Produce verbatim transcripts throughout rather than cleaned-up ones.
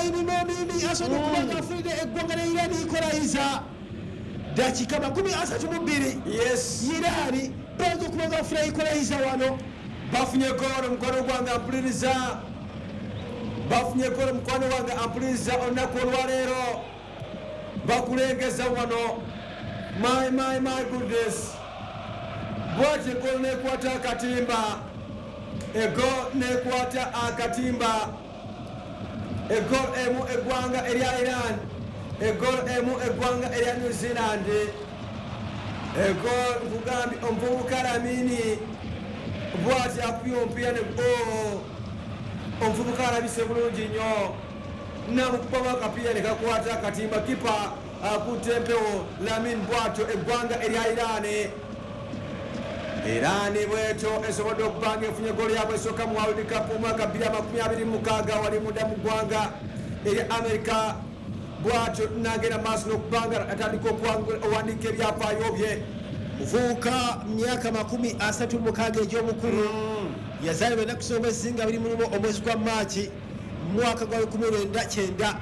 Maini Nonini asobola kubanga afulide eggwanga lya Iran equalizer dakika makumi asatu mu bbiri. Yes. Iran baza okubanga afulide equalizer wano. Bafunye golo mukwano gwange ampuliriza. Bafunye golo mukwano gwange ampuliriza olunaku olwaleero. Bakulengeza wano. My, my, my goodness. Bwati egolo nekwata akatimba. Ego nekwata akatimba. Egol emu egwanga erya Iran. Egol emu egwanga erya New Zealand. Egol kugambi omvubuka Lamini bwati akubye omupiira ne oh omvubuka alabise bulungi nnyo namukuba akapiira ne kakwata akatimba kipa akutte empewo Lamin bwato eggwanga erya Iran. Iran bweto esobodde okubanga efunye golo yabwe esooka mu World Cup omwaka bbiri amakumi abiri mu mukaaga wali mudda mu ggwanga erya America. Bwato nagenda maaso n'okubanga atandika okuwandiika ebyafaayo bye. Muvubuka myaka makumi asatu mukaaga egy'omukulu yazaalibwa ennaku z'omwezi ezisinga abiri mu lumu omwezi gwa Maaci mu mwaka gwa lukumi lwenda kyenda.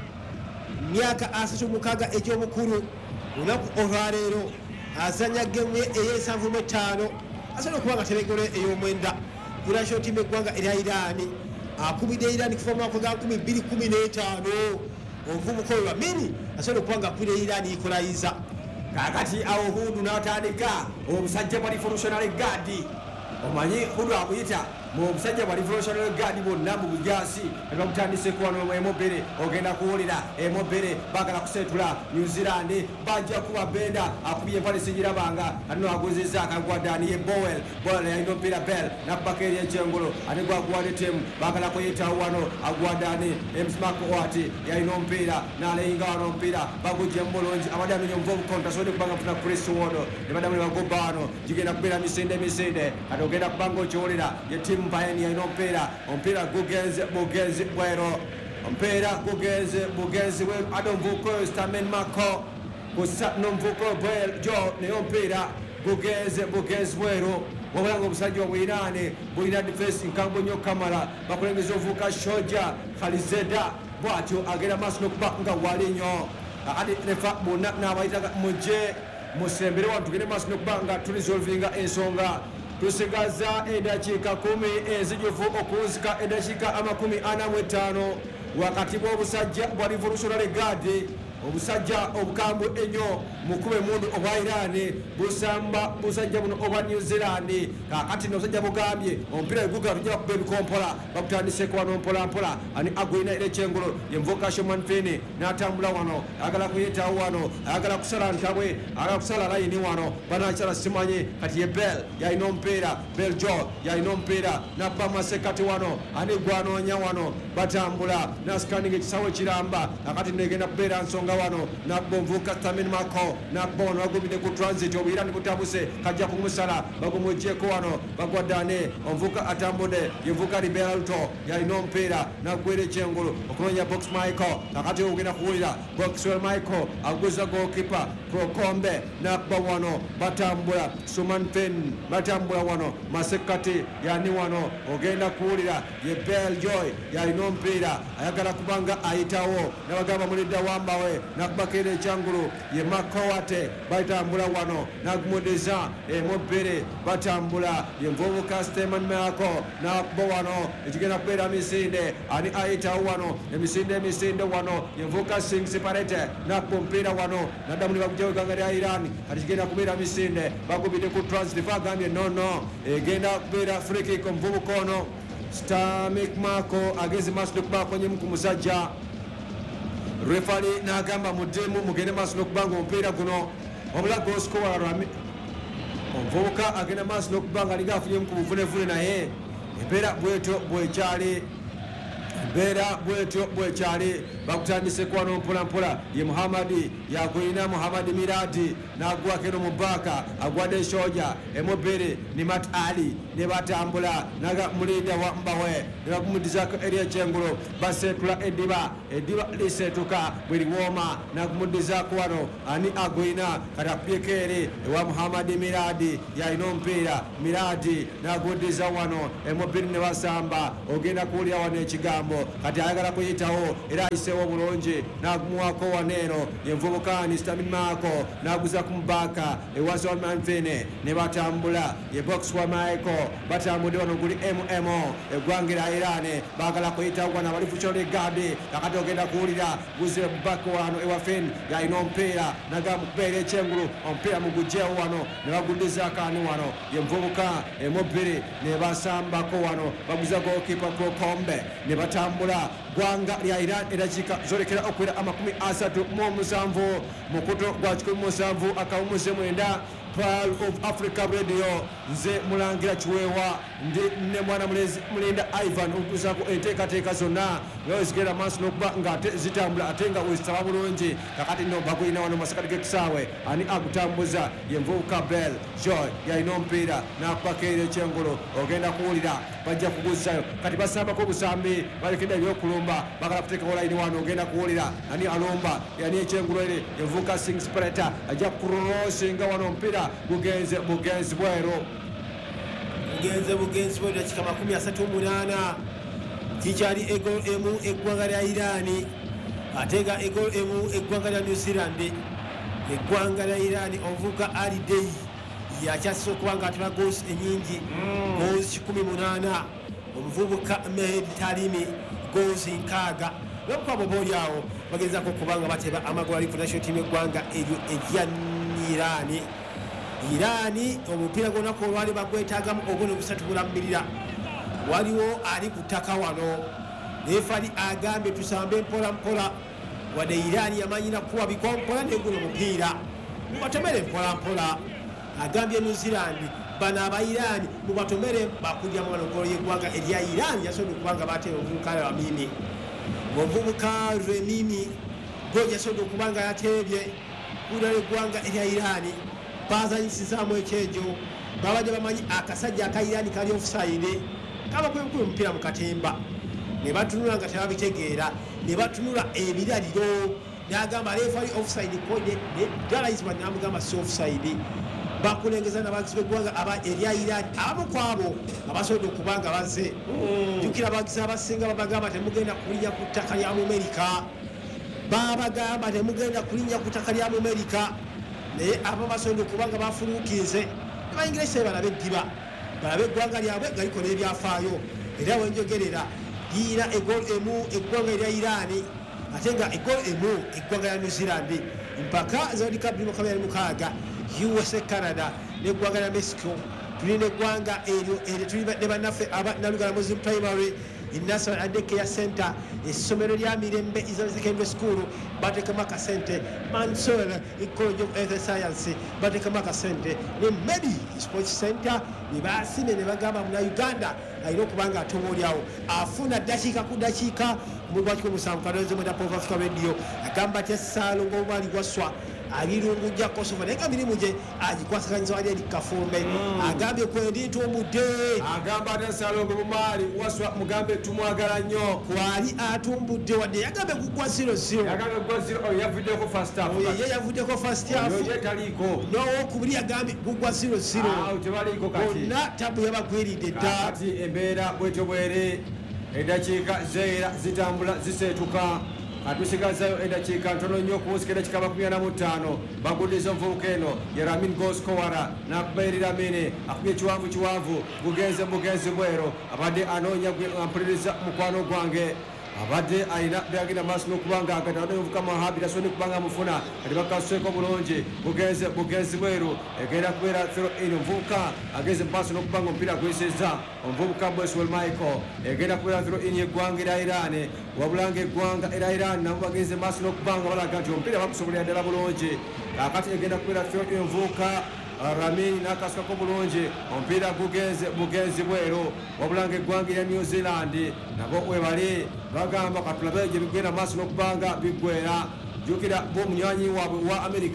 Myaka asatu mukaaga egy'omukulu olunaku olwaleero azanya gemu ye ey'ensanvu mu ttaano asobola okuba nga teregolo ey'omwenda ku national team eggwanga erya Iran. Akubidde Iran kuva mu mwaka gwa nkumi bbiri kumi n'etaano. Omuvubuka oyo Lamini asobola okuba nga akubidde Iran equalizer. Kakati awo Hudu n'atandika omusajja bwa Revolutionary Guard. Omanyi Hudu akuyita mu omusajja bwa Revolutionary Guard bonna mu bujaasi ne bamutandise kuwano emobere ogenda kuwulira emobere bagala kusetula New Zealand bajja kuba benda akubye empale singirabanga ano aguzizza akagwadani ye Bowell Bowell yalina omupiira Bell nabbako eri ekyengulu ate gwagwade temu bagala kuyitawo wano agwadani emusmako wati yalina omupiira n'aleyinga wano omupiira bagujje mu bulungi abadde amenya omuvubuka tasobodde kubanga funa Chris Wodo ne baddamu ne bagobba wano gigenda kubeera misinde misinde ate ogenda kubanga okiwulira ye timu mpayani yalina omupiira omupiira gugenze bugenzi bwero omupiira gugenze bugenzi bwero ate omuvubuka oyo Stamen Mako kusa n'omuvubuka oyo Bwel Jo naye omupiira gugenze bugenzi bwero. Wabula nga obusajja obwiraane bulina defense nkambwe nnyo Kamala bakulembeza ovubuka Shoja Khalizeda bw'atyo agenda maaso n'okuba nga wali nnyo ate refa bonna n'abayitaga mujje musembere wano tugende maaso n'okuba nga tulisolvinga ensonga. Tusigaza edakiika kumi enzijuvu okunzika edakiika amakumi ana mu etaano wakati bw'obusajja bwa Revolutionary Guard. Obusajja obukambwe ennyo mukube mundu obwa Iran busamba busajja buno obwa New Zealand. Kakati n'obusajja bugambye omupiira gugala tujja kuba ebikompola bakutandise ku wano mpola mpola ani agwina era ekyengulu yenvuka Shoman Fini n'atambula wano agala kuyitawo wano agala kusala ntabwe agala kusala layini wano banakyala simanyi kati ye Bell yalina omupiira Bell Jo yalina omupiira nabba masekati wano ani gwanoonya wano batambula nasikaninga ekisawo ekiramba kakati negenda kubeera nsonga wano nabbo omuvubuka Stamen Mako nabbo wano bagumide ku transit obuyira ne butabuse kajja kumusala bagumujjeko wano bagwaddane omuvubuka atambudde yevubuka Libera Luto yalina omupiira naggwera ekyengulu okunoonya Box Michael kakati ogenda kuwulira Boxwell Michael aguza goalkeeper Prokombe nabba wano batambula Suman Fen batambula wano masekati yani wano ogenda kuwulira ye Bell Joy yalina omupiira ayagala kubanga ayitawo nabagamba mulidda wambawe nakubakera ekyangulu ye Makowate batambula wano nagumudeza emobere batambula ye nvubuka Stamen Mako nakuba wano ekigenda kubeera misinde ani ayitawo wano emisinde emisinde wano ye nvubuka Sing Separate nakuba omupiira wano naddamu ne bagujjawo eggwanga lya Iran kati kigenda kubeera misinde bagubidde ku transit bagambye nono egenda kubeera free kick omuvubuka ono Stamen Mako ageze maaso nekubakonyemu ku musajja refali n'agamba muddemu mugende maaso n'okubanga omupiira guno wabula goskowa Rami omuvubuka agenda maaso n'okubanga alinga afunyemu ku buvunevune naye embeera bwetyo bwekyali embeera bwetyo bwekyali bakutandise kwano mpola mpola ye Muhammadi yagwina Muhammadi Miradi n'agwako eno mu bbaaka agwadde Shoja emobere ne Mat Ali ne batambula naga mulinda wa Mbawe ne bagumudizako eri ekyengulu basetula eddiba eddiba lisetuka bwe liwooma nagumudizako wano ani agwina kati akubyeko eri ewa Muhammadi Miradi yalina omupiira Miradi n'agudiza wano emobere ne basamba ogenda kuwulira wano ekigambo ebigambo kati ayagala kuyitawo era ayiseewo bulungi n'agumuwako waneeno yenvubukani staminmaako n'aguza ku mubaka ewansi wa manfene ne batambula ye box wa michael batambudde wano guli mm eggwanga lya irani baagala kuyitawo wano abali fukyole gadi kakati ogenda kuwulira guze baka wano ewafen yalina omupiira nagamba mukubeera ekyengulu omupiira mugugjeewo wano ne baguddiza akaani wano yenvubuka emubiri ne basambako wano baguza gokipa kokombe ne batambula gwanga lya iran edakiika zolekera okwera amakumi asatu mu musanvu mukuto gwa kikumi musanvu akawumuze mwenda Pearl of Africa Radio nze mulangira kiweewa ndi ne mwana mulezi mulinda Ivan okuzaako enteekateeka zonna nga zigenda maaso n'okuba ng'ate zitambula ate nga wezitaba bulungi kakati nno bagulina wano masakati g'ekisaawe ani agutambuza yenvubuka Bell Joy yalina omupiira n'akubakeera ekyengulu ogenda kuwulira bajja kuguzayo kati basambako obusambi balekeda ebyokulumba bagala kuteekawo layini wano ogenda kuwulira ani alumba yani ekyengulu ere yenvubuka Sing Spreta ajja kurosinga wano omupiira bugenze bugenzi bwero bugenze bugenzi bwero dakika makumi asatu munaana kikyali egol emu eggwanga lya irani ate nga egol emu eggwanga lya New Zealand eggwanga lya irani omuvubuka Ali Day yakyasisa okuba nga atema goosi enyingi goosi kikumi munaana omuvubuka Mehed Tarimi goosi nkaaga nokukwaba oba oli awo bagezako okuba nga bateba amagulu ali ku national team eggwanga eryo erya irani irani omupiira gwonako olwali bagwetaagamu oguno gusatu gulamirira waliwo ali ku ttaka wano nefali agambye tusambe mpola mpola wadde irani yamanyina kuwa bikompola neguno omupiira mubatomere mpola mpola agambye New Zealand bano aba irani mubatomere bakulyamu wano golo yeggwanga erya irani yasobodde okubanga bateera omuvubuka Wamimi omuvubuka Wamimi gwe yasobodde okubanga yateebye kudala eggwanga erya irani bazanyisizaamu ekyejo babadde bamanyi akasajja aka irani kali offside kabakwekuba omupiira mu katimba ne batunula nga tebabitegeera ne batunula ebiraliro n'agamba refari offside kode ddala yisibwa n'amugamba si offside bakulengeza n'abagizi b'eggwanga aba erya irani abamu ku abo abasobodde okuba nga bazze jjukira abagizi abasinga babagamba temugenda kulinnya ku ttaka lya mu Amerika babagamba temugenda kulinnya ku ttaka lya mu Amerika naye abo basobodde okuba nga bafuluukinze nebayingira ekisebe balabe eddiba balabe eggwanga lyabwe nga likola ebyafaayo era wenjogerera liina egol emu eggwanga erya irani ate nga egol emu eggwanga lya New Zealand mpaka za World Cup biri mu makumi abiri mukaaga U S A Canada n'eggwanga lya Mexico tulina eggwanga eryo eryo tuli ne bannaffe aba Nalugala Muslim Primary National Adecare Center essomero lya Mirembe Islam Secondary School bateekamu akasente Mansol College of Earth Science bateekamu akasente ne Medi Sports Center ne baasime ne bagamba muna Uganda alina okuba nga ate oba olyawo afuna ddakiika ku ddakiika omugwakiko omusanvu kalonze mwenda Pop Africa Radio agamba ti essaalo ng'omwali gwaswa alirungujja Kosovo naye nga mirimu gye agikwasaganyisa wali eri Kafumbe agambye kwendi ntumbudde agamba ate salongo mumaali waswa mugambe tumwagala nnyo kwali atumbudde wadde yagambye kugwa zero zero yagambye kugwa zero oyo yavuddeko first half ye yavuddeko first half oyo taliiko n'owokubiri yagambye kugwa zero zero awo tebaliiko kati bonna tabu yabagwiridde dda kati embeera bwetyo bwere eddakiika zeera zitambula ziseetuka atusigazayo eddakiika ntono nnyo okuwusika eddakiika makumi ana mu ttaano baguddiza omuvubuka eno ye Ramin Goskowara n'akubayirira mine akubye ekiwanvu kiwanvu bugenze bugenzi bwero abadde anoonya ampuliriza mukwano gwange abadde alina byagenda maaso n'okuba nga agatawade omuvubuka Mahabi tasobodde kuba nga amufuna kati bakasuseeko bulungi bugenze bugenzi bweru egenda kubeera thero in omuvubuka agenze maaso n'okuba nga omupiira guyisizza omuvubuka Boswell Michael egenda kubeera thero in yeggwanga erya Iran wabula nga eggwanga erya Iran nabo bagenze maaso n'okuba nga balaga nti omupiira bagusobolera ddala bulungi kakati egenda kubeera thero in omuvubuka Ramin nakasukako bulungi omupiira gugenze bugenzi bweru wabula nga eggwanga erya New Zealand nabo webali bagamba katulabe gye bigenda maaso n'okubanga biggwera jjukira b'omunywanyi waabwe wa Amerika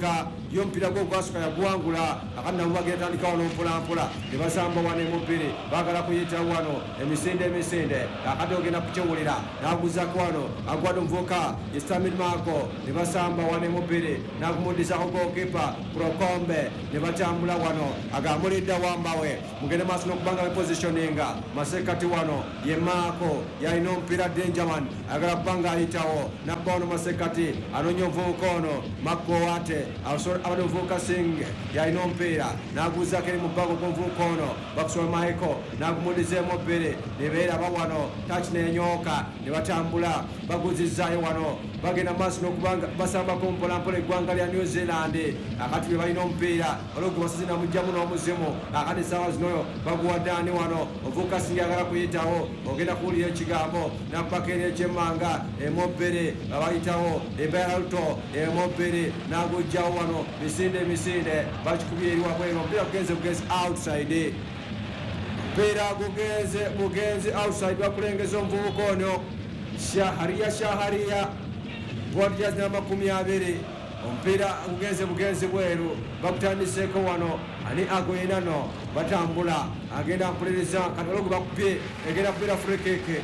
yo mpira gwo gwasuka yaguwangula akati nabo bagenda tandika wano mpolampola ne basamba wano emubiri bagala kuyita wano emisinde emisinde akati ogenda kukiwulira naguzako wano agwada omuvuka estamil maako ne basamba wano emubiri nakumudisako gokipa prokombe ne batambula wano agambulidda wambawe mugende maaso n'okubanga bepositioninga masekati wano ye maako yalina omupiira denjaman agala kubanga ayitawo nabba wano masekati anonya omuvubuka ono makowate abadde omuvubuka sing yalina omupiira naguzako eri mu bbago gw'omuvubuka ono bakusola maiko nagumudiza emubiri nebeeraba wano tachi nenyooka ne batambula baguzizaayo wano bagenda maaso n'okubanga basambako mpolampola eggwanga lya New Zealand akati bwe balina omupiira olwo gwe basazina mujjamu n'omuzimu akati essaawa zinoyo baguwaddaani wano ovubuka singa yagala kuyitawo ogenda kuwulira ekigambo nabbako eri ekyemmanga emubiri abayitawo ebealuto emubiri nagujjawo wano misinde emisinde bakikubye eri wabweru omupiira gugenze bugenzi outside omupiira gugenze bugenzi outside bakulengeza omuvubuka ono shahariya shahariya bwatya zina makumi abiri omupiira gugenze bugenzi bweru bakutandiseeko wano ani agoyenano batambula agenda mpuliriza kati olwo gwe bakupye egenda kubeera frikeke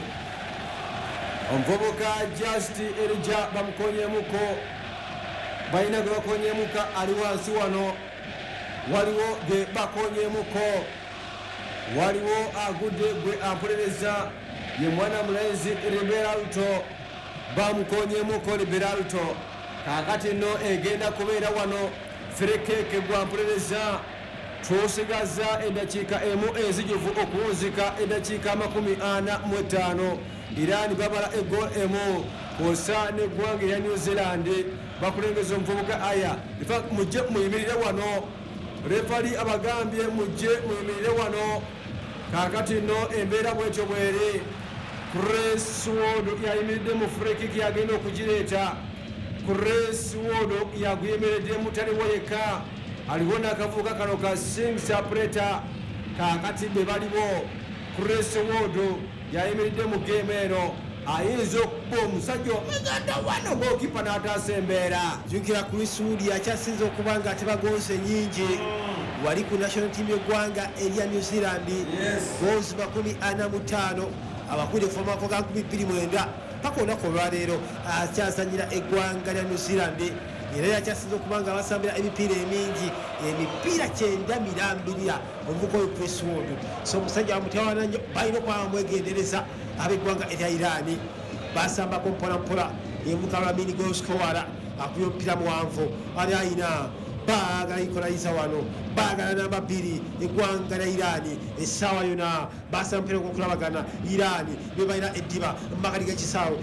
omuvubuka just erija bamukonyemuko balina gwe bakonyemuka ali wansi wano waliwo gwe bakonyemuko waliwo agudde gwe ampuliriza ye mwana mulenzi Liberalto bamukonyemuko Liberalto kakati nno egenda kubeera wano frikeke gwampuliriza tusigaza eddakiika emu enzijuvu okuwunzika eddakiika amakumi ana mu etaano Iran babala egol emu kosa neggwanga erya New Zealand bakulengeza omuvubuka aya ifa mujje muyimirire wano refali abagambye mujje muyimirire wano kakati nno embeera bwetyo bweri Chris Wood yayimiridde mu frikiki yagenda okugireeta Chris Wood yaguyimiridde mutaliwo yekka aliwo n'akavubuka kano ka Sing Sapreta kakati be baliwo Chris Wood yayimiridde mu geemu eno ayinza okuba omusajja omuganda wano gokipa n'ataasa embeera jjukira Chris Wood yakyasinza okuba nga tebagonze nyingi wali ku national team y'eggwanga erya New Zealand goozi makumi ana mu ttaano abakuli efomako ga nkumi bbiri mwenda paka olunaku olwaleero akyazanyira eggwanga lya New Zealand era yakyasinza okuba nga basambira emipiira emingi emipiira kyenda mirambirira omuvubuka oyo Chris Wood so omusajja wamutawana nnyo balina okwaba mwegendereza ab'eggwanga erya Iran basambako mpolampola emuka Lamine Goskowara akuba omupiira muwanvu ali ayina baagala ikolayiza wano baagala namba bbiri eggwanga lya Iran essaawa yona basamba omupiira gw'okulabagana Iran be balina eddiba mmakati g'ekisaawe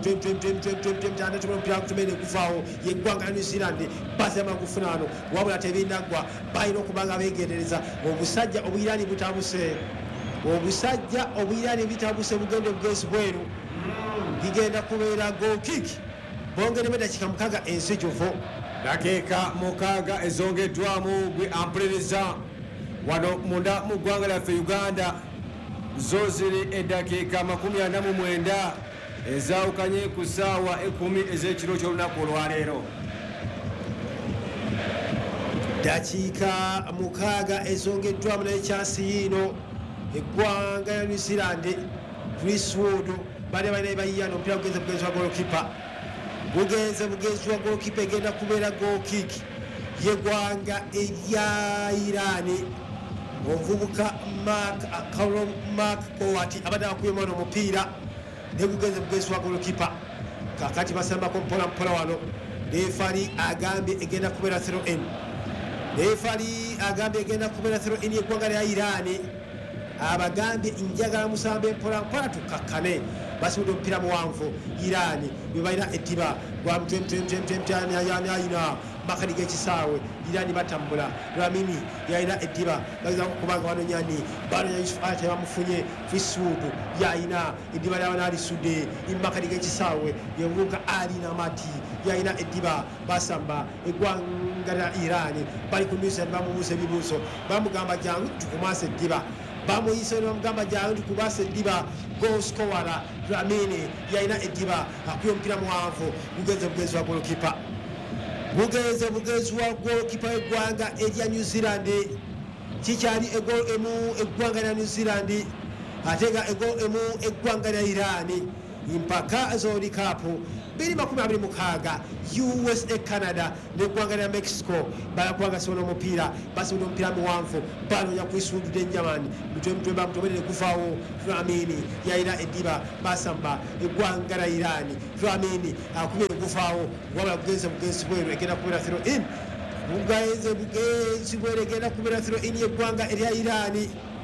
omupiira gutumene guvaawo yeggwanga lya New Zealand basamba gufuna wano wabula tebinaggwa balina okuba nga beegendereza obusajja obu Iran butabuse obusajja obu Iran bitabuse bugende bugenzi bweru bigenda kubeera gokick bongeremu eddakiika mukaaga enzijuvu dakiika mukaaga ezongeddwamu gwe ampuliriza wano munda mu ggwanga lyaffe Uganda zo ziri eddakiika makumi ana mu mwenda ezaawukanye ku ssaawa ekumi ez'ekiro ky'olunaku olwaleero dakiika mukaaga ezongeddwamu naye kyasi yiino eggwanga lya New Zealand Chris Wood bali balina bayiyana omupiira gugenze bugenzi wa golokipa bugenze bugenzi wa golokipa egenda kubeera gokick yeggwanga erya Iran omuvubuka Mark Kowati abadde akubye mwana omupiira ne gugenze bugenzi wa golokipa kakati basambako mpola mpola wano refali agambye egenda kubeera throw in refali agambye egenda kubeera throw in yeggwanga lya Iran abagambye njagala musambe mpola mpola tukakkane basibudde omupiira muwanvu Iran bwe balina eddiba gwamutwemutwemutwemutwemutwanyayina makati g'ekisaawe Iran batambula Lamini yalina eddiba bageza kubanga banonyani banonya Yusuf ate bamufunye Chris Wood yalina eddiba lyabana alisudde imakati g'ekisaawe yevubuka alina mati yalina eddiba basamba eggwanga lya Iran bali ku New Zealand bamubuuza ebibuuzo bamugamba jangu tukumaasa eddiba bamuyise bamugamba jangu tukubaasa eddiba Goskowara Lamine yalina eddiba akuye omupiira muwanvu gugenze bugenzi wa golokipa bugenze bugenzi wa goalkeeper w'eggwanga erya New Zealand kikyali egol emu eggwanga lya New Zealand ate nga egol emu eggwanga lya Iran impaka zoli kapu biri makumi abiri mukaaga U S A Canada n'eggwanga lya Mexico balakwanga sibona omupiira basibona omupiira muwanvu banonya kwisundudde ennyamani mutwe mutwe bamutoberere kuvaawo Flamini yayina eddiba basamba eggwanga lya Iran Flamini akubye okuvaawo wabula bugenze bugenzi bweru egenda kubeera throw in bugenze bugenzi bweru egenda kubeera throw in yeggwanga erya Iran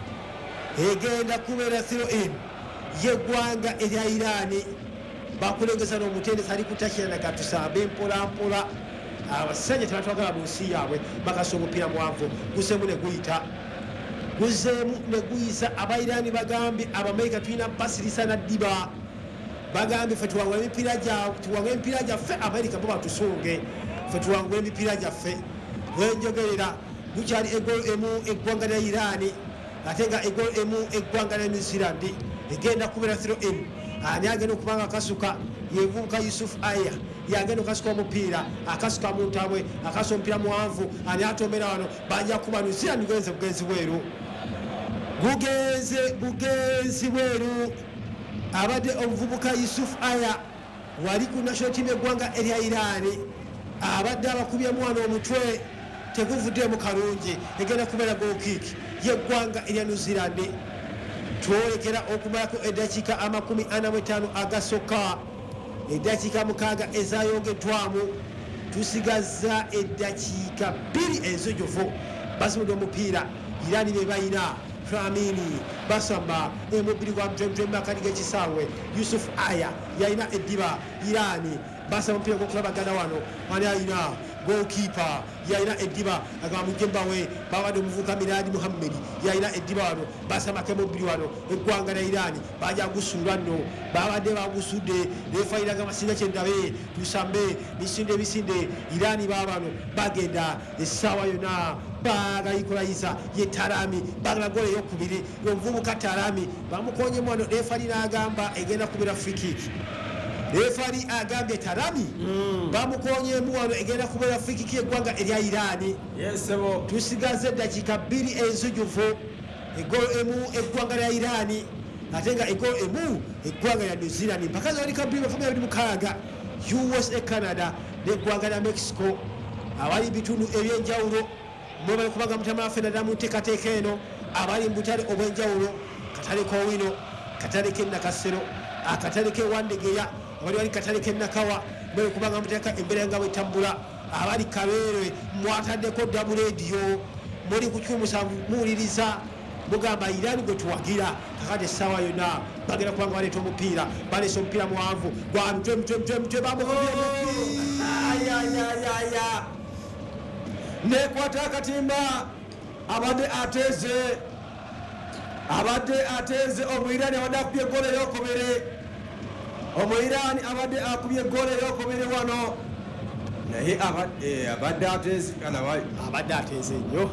egenda kubeera throw in yeggwanga erya Iran bakulengeza n'omutendesi ali kutakira naga tusambe mpola mpola abasajja tebatwagala mu nsi yaabwe bakasa omupiira muwanvu guzeemu ne guyita guzeemu ne guyisa abairani bagambye abamerika tulina basirisa naddiba bagambye ffe tuwangula emipiira gyaffe tuwangula emipiira gyaffe abamerika bo batusunge ffe tuwangula emipiira gyaffe wenjogerera gukyali egol emu eggwanga lya Irani ate nga egol emu eggwanga lya New Zealand egenda kubeera throw in ani agenda okubanga akasuka yevubuka Yusuf Aya yagenda okasuka omupiira akasuka mu ntabwe akasuka omupiira muwanvu ani atomera wano bajja kuba New Zealand gugenze bugenzi bweru gugenze bugenzi bweru abadde omuvubuka Yusuf Aya wali ku national team eggwanga erya Iran abadde abakubyemu wano omutwe teguvudde mu kalungi egenda kubeera goal kick yeggwanga erya New Zealand twolekera okumalako eddakiika amakumi ana mu etaano agasooka eddakiika mukaaga ezayongeddwamu tusigazza eddakiika bbiri ezijjuvu basibudde omupiira Irani be bayina Flamini basamba emubiri gwa mutwe makati g'ekisaawe Yusuf Aya yalina eddiba Irani basaba omupiira gw'okulabagana wano ani ayina goalkeeper yalina eddiba agamba mujembawe babadde omuvubuka Miradi Muhammad yalina eddiba wano basamako emubiri wano eggwanga lya Irani bajja gusuulwa nno babadde bagusudde lefayiraga masinga kyendabe tusambe bisinde bisinde Irani babano bagenda essaawa yonna bagayikolayiza ye Tarami bagala gole eyokubiri omuvubuka Tarami bamukonyemu wano lefali n'agamba egenda kubeera free kick refari agambye Tarami mm. bamukonyemu wano egenda kubeera free kick yeggwanga erya Irani yesebo tusigaze eddakiika bbiri enzijuvu egolo emu eggwanga lya Irani ate nga egolo emu eggwanga lya New Zealand mpaka zawalika bbiri makumi abiri mukaaga U S A Canada n'eggwanga lya Mexico abali bitundu ebyenjawulo mwe bali kubanga mutamaffe naddala mu nteekateeka eno abali mu butale obw'enjawulo katale k'owino katale k'ennakasero akatale k'ewandegeya abali wali katale k'ennakawa mwe kubanga muteeka embeera nga bwetambula abali Kabeere mwataddeko ddamu leediyo muli ku kyumusanvu muwuliriza mugamba Irani gwe tuwagira kakati essaawa yonna bagenda kubanga baleeta omupiira baleesa omupiira muwanvu gwa mutwe mutwe mutwe mutwe bamugobye ayayayaya nekwata akatimba abadde ateeze abadde ateeze omwirani abadde akubye eggoolo eyokubiri omwirani abadde akubye eggoolo eyokubiri wano naye abadde ateeze abadde ateeze nnyo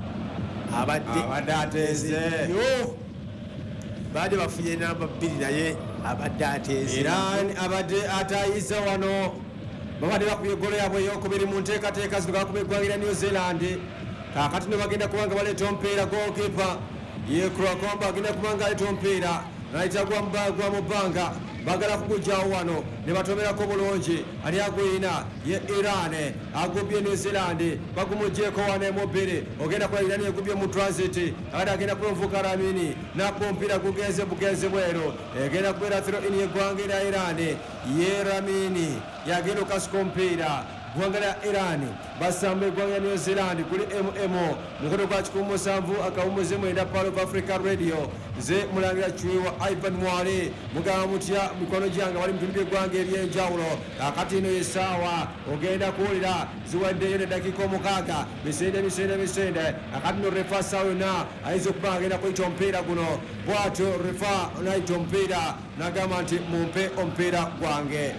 abadde ateeze nnyo badde bafunye namba bbiri naye abadde ateeze Irani abadde atayiza wano babadde bakubye eggoolo yaabwe eyokubiri mu nteekateeka zino gakuba eggwanga lya New Zealand kakati ne bagenda kubanga baleeta omupiira goalkeeper yekrakomba agenda kubanga aleeta omupiira nayita gwa mu bbanga bagala kugujjawo wano ne batomerako bulungi ani aguyina ye Iran agubye New Zealand bagumugyeko wano emubiri ogenda kuba Iran egubye mu transit ate agenda kuba omuvubuka Lamini nakuba omupiira gugenze bugenze bweru egenda kubeera throw in yeggwanga erya Iran ye Lamini yagenda okasuka omupiira ggwanga lya Iran basamba eggwanga lya New Zealand kuli M M mukono gwa kikumi musanvu akawumuze mwenda Power of Africa Radio nze mulangira Chwiwa Ivan Mwale mugamba mutya mikono gyange bali mutundu by'eggwanga ery'enjawulo kakati ino yessaawa ogenda kuwulira ziwaddeyo n'eddakiika omukaaga misinde misinde misinde kakati no refa ssaawa yonna ayinza okuba agenda kuyita omupiira guno bw'atyo refa nayita omupiira n'agamba nti mumpe omupiira gwange.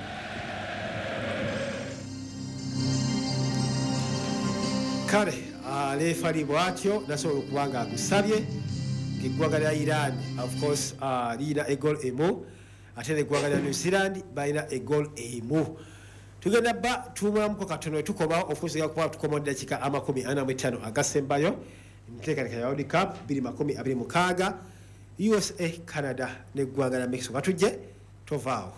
kale lefali bwatyo nasobola okuba nga agusabye ng'eggwanga lya Iran of course liina egol emu ate n'eggwanga lya New Zealand balina egol emu tugenda ba tumulamuko katono tukoba ofusiga kuba tukoma dakika amakumi ana mu ttaano agasembayo nteekateeka ya World Cup bbiri makumi abiri mu mukaaga U S A Canada n'eggwanga lya Mexico katujje tovaawo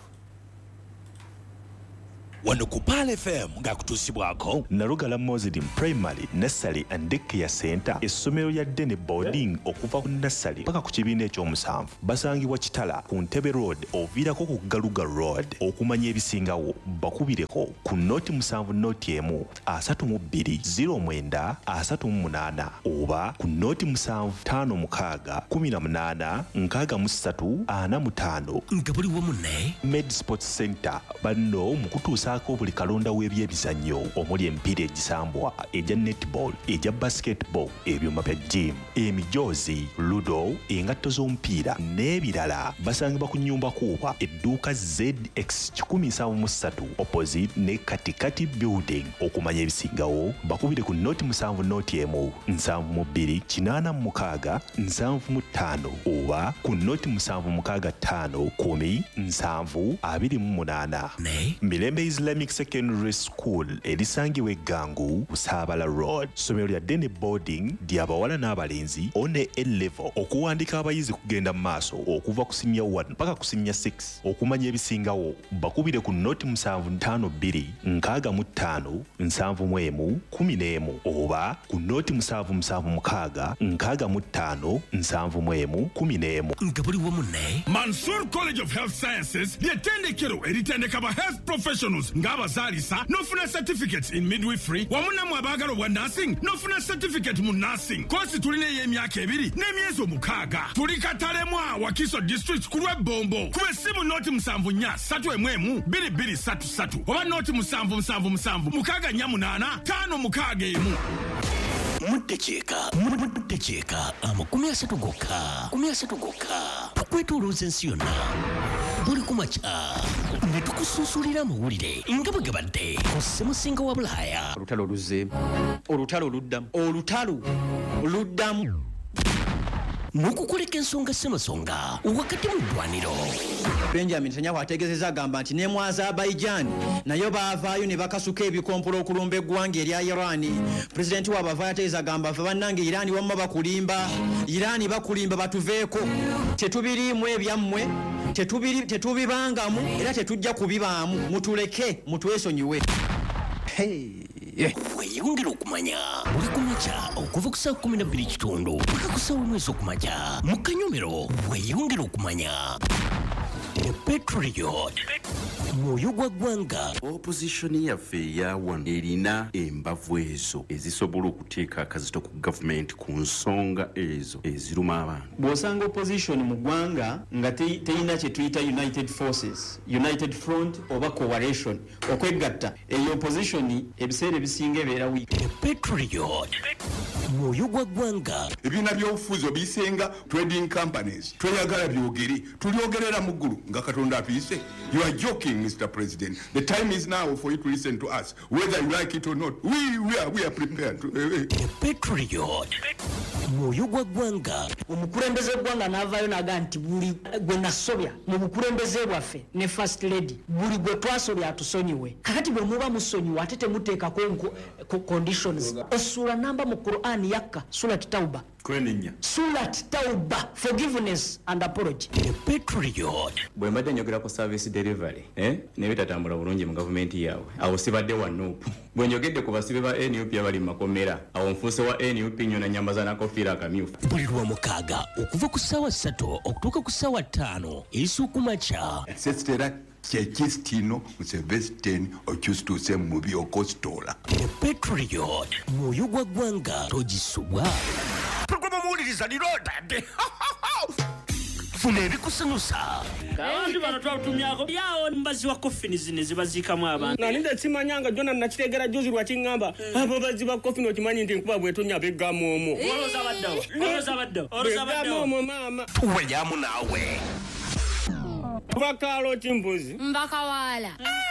wano ku Pal F M ng'akutuusibwako Nalugala Muslim Primary Nursery and Daycare Center essomero lya ddene boarding okuva ku nursery paka ku kibiina ekyomusanvu basangibwa Kitala ku Ntebe Road oviirako ku Galuga Road okumanya ebisingawo bakubireko ku noti musanvu noti emu asatu mu bbiri ziro mwenda asatu mu munaana oba ku noti musanvu ttaano mukaaga kumi na munaana nkaaga mu ssatu ana mu ttaano nga buli wamu ne Med Sports Center banno mu kutuusa ko buli kalonda w'ebyebizannyo omuli emipiira egisambwa ejja netball ejja basketball ebyuma bya gym emijoozi ludo engatto z'omupiira n'ebirala basangibwa ku nnyumba kuuba edduuka Z X kikumi nsanvu mu ssatu opposite ne katikati building okumanya ebisingawo bakubire ku noti musanvu noti emu nsanvu mu bbiri kinaana mu mukaaga nsanvu mu ttaano oba ku noti musanvu mukaaga ttaano kumi nsanvu abiri mu munaana ne Mirembe Islamic Secondary School erisangibwa eggangu Busaabala Road somero lya ddene boarding ly'abawala n'abalenzi one A level okuwandika abayizi kugenda mu maaso okuva ku senior one paka ku senior six okumanya ebisingawo bakubire ku noti musanvu ttaano bbiri nkaaga mu ttaano nsanvu mu emu kumi n'emu oba ku noti musanvu musanvu mukaaga nkaaga mu ttaano nsanvu mu emu kumi n'emu nga buli wamu ne Mansour College of Health Sciences ly'ettendekero eritendeka ba health professionals ng'abazaalisa n'ofuna certificates in midwifery wamu nammwe abaagala obwa nursing n'ofuna certificate mu nursing kosi tulina ey'emyaka ebiri n'emyezi omukaaga tuli Katalemu Wakiso district ku lw'ebbombo kuba essimu noti musanvu nnya ssatu emu emu bbiri bbiri ssatu ssatu oba noti musanvu musanvu musanvu mukaaga nnya munaana ttaano mukaaga emu muddekyeka muddekyeka amakumi asatu gokka kumi asatu gokka tukwetolooza ensi yonna buli kumakya ne tukusuusulira amawulire nga bwe gabadde ku ssemusinga wa Bulaaya olutalo luzze olutalo luddamu olutalo luddamu n'okukoleka ensonga ssemasonga wakati mu ddwaniro Benjamin Netanyahu ategeezezza agamba nti ne mu Azerbaijan nayo baavaayo ne bakasuka ebikompolo okulumba eggwanga erya Iran. Pulezidenti waabwe avaayo ategeeza agamba ffe bannange Iran wamma bakulimba Iran bakulimba batuveeko tetubiriimu ebyammwe tetubiri tetubibangamu era tetujja kubibaamu mutuleke mutwesonyiwe. Hey. weyongera okumanya buli kumakya okuva ku ssaawa kumi na bbiri kitundu paka ku ssaawa mwezi okumakya mu Kanyomero weyongera okumanya ne Petroliot mwoyo gwa ggwanga. Opposition yaffe eya wano erina embavu ezo ezisobola okuteeka akazito ku gavumenti ku nsonga ezo eziruma abantu. Bw'osanga opposition mu ggwanga nga teyina kye tuyita United Forces, United Front oba Coalition okwegatta eyo opposition ebiseera ebisinga ebeera wiiki. ne Petroliot mwoyo gwa ggwanga. Ebiina by'obufuzi obisenga trading companies tweyagala byogeri tulyogerera mu ggulu nga Katonda afiise. You are joking, Mister President. The time is now for you to listen to us, whether you like it or not. We we are we are prepared to. ne Petroliot mwoyo gwa ggwanga. Omukulembeze gwanga n'avaayo n'aga nti buli gwe nasobya mu bukulembeze bwaffe ne First Lady buli gwe twasobya atusonyiwe. Kakati bwe muba musonyiwe ate temuteekako conditions. Essula namba mu Quran yakka Surat Tauba. Kwenenya. Surat Tauba, forgiveness and apology. ne Petroliot bwe mbadde njogera ku service delivery eh ne bitatambula bulungi mu gavumenti yaabwe awo sibadde wa Nuupu. Bwe njogedde ku basibe ba N U P abali mu makomera awo nfuuse wa N U P nyona nyambaza na kofiira akamyufu. buli lwa mukaaga okuva ku ssaawa ssatu okutuuka ku ssaawa ttaano ez'okumakya. Sestera kyekisitino musevesiteni okyusituuse mu mubi okositola. ne Petroliot mwoyo gwa ggwanga togisubwa. Pugoma muwuliriza liroodadde funa ebikusanyusa. abantu bano twatumyako yawo mbazi wa kofini zine zibaziikamu abantu naninde simanyanga jona nakitegera juzi lwakiŋŋamba abo bazi ba kofini okimanyi nti nkuba bwetonya beggamu omwo. olooza baddewo olooza baddewo olooza baddewo omwo maama weyamu naawe vakaalo kimbuzi mbakawala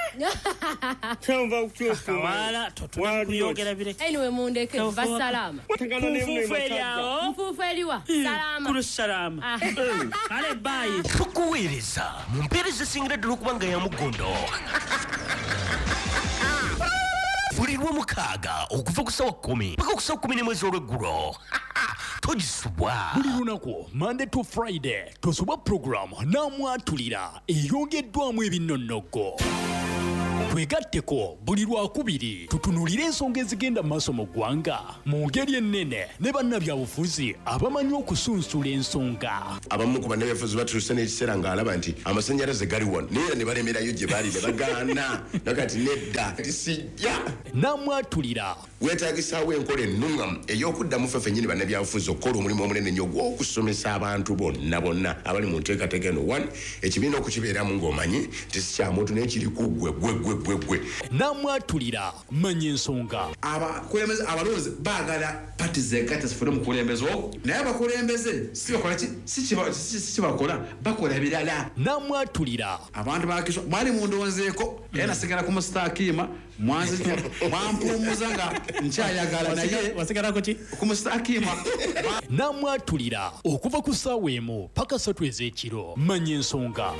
kyova kukyufu wala totuna kuyogera bireke anyway mundeke basalama mfuufu eriawo mfuufu eriwa salama kulu salama kale bayi tukuweereza mu mpeereza esingira ddala okuba nga ya mugondo. ogwomukaaga okuva ku ssaawa kumi paka ku ssaawa kumi n'emu ez'olweggulo togisubwa buli lunaku Monday to Friday tosubwa programu namwatulira eyongeddwamu ebinnonogo twegatteko buli lwakubiri tutunulire ensonga ezigenda mu maaso mu ggwanga mu ngeri ennene ne bannabyabufuzi abamanyi okusunsula ensonga abamu ku bannabyabufuzi batuuse n'ekiseera ng'alaba nti amasannyalaze gali wano naye ne balemerayo gye bali ne bagaana nakati nedda tisijja namwatulira weetaagisaawo enkola ennungamu ey'okuddamu ffe ffennyini bannabyabufuzi okukola omulimu omunene nnyo gw'okusomesa abantu bonna bonna abali mu nteekateeka eno one ekibiina okukibeeramu ng'omanyi nti si kya muntu naye kiriku ggwe ggwe ggwe ggwe ggwe namwatulira manya ensonga abakulembeze abalonzi baagala pati zekati zifune omukulembeze ogwo naye abakulembeze si kibakola bakola birala namwatulira abantu bakiswa mwali mundonzeeko era nasigala ku musitakiima mwampumuza nga nkyayagala naye wasigarako ki ku musitakiima namwatulira okuva ku ssaawa emu paka ssatu ez'ekiro manya ensonga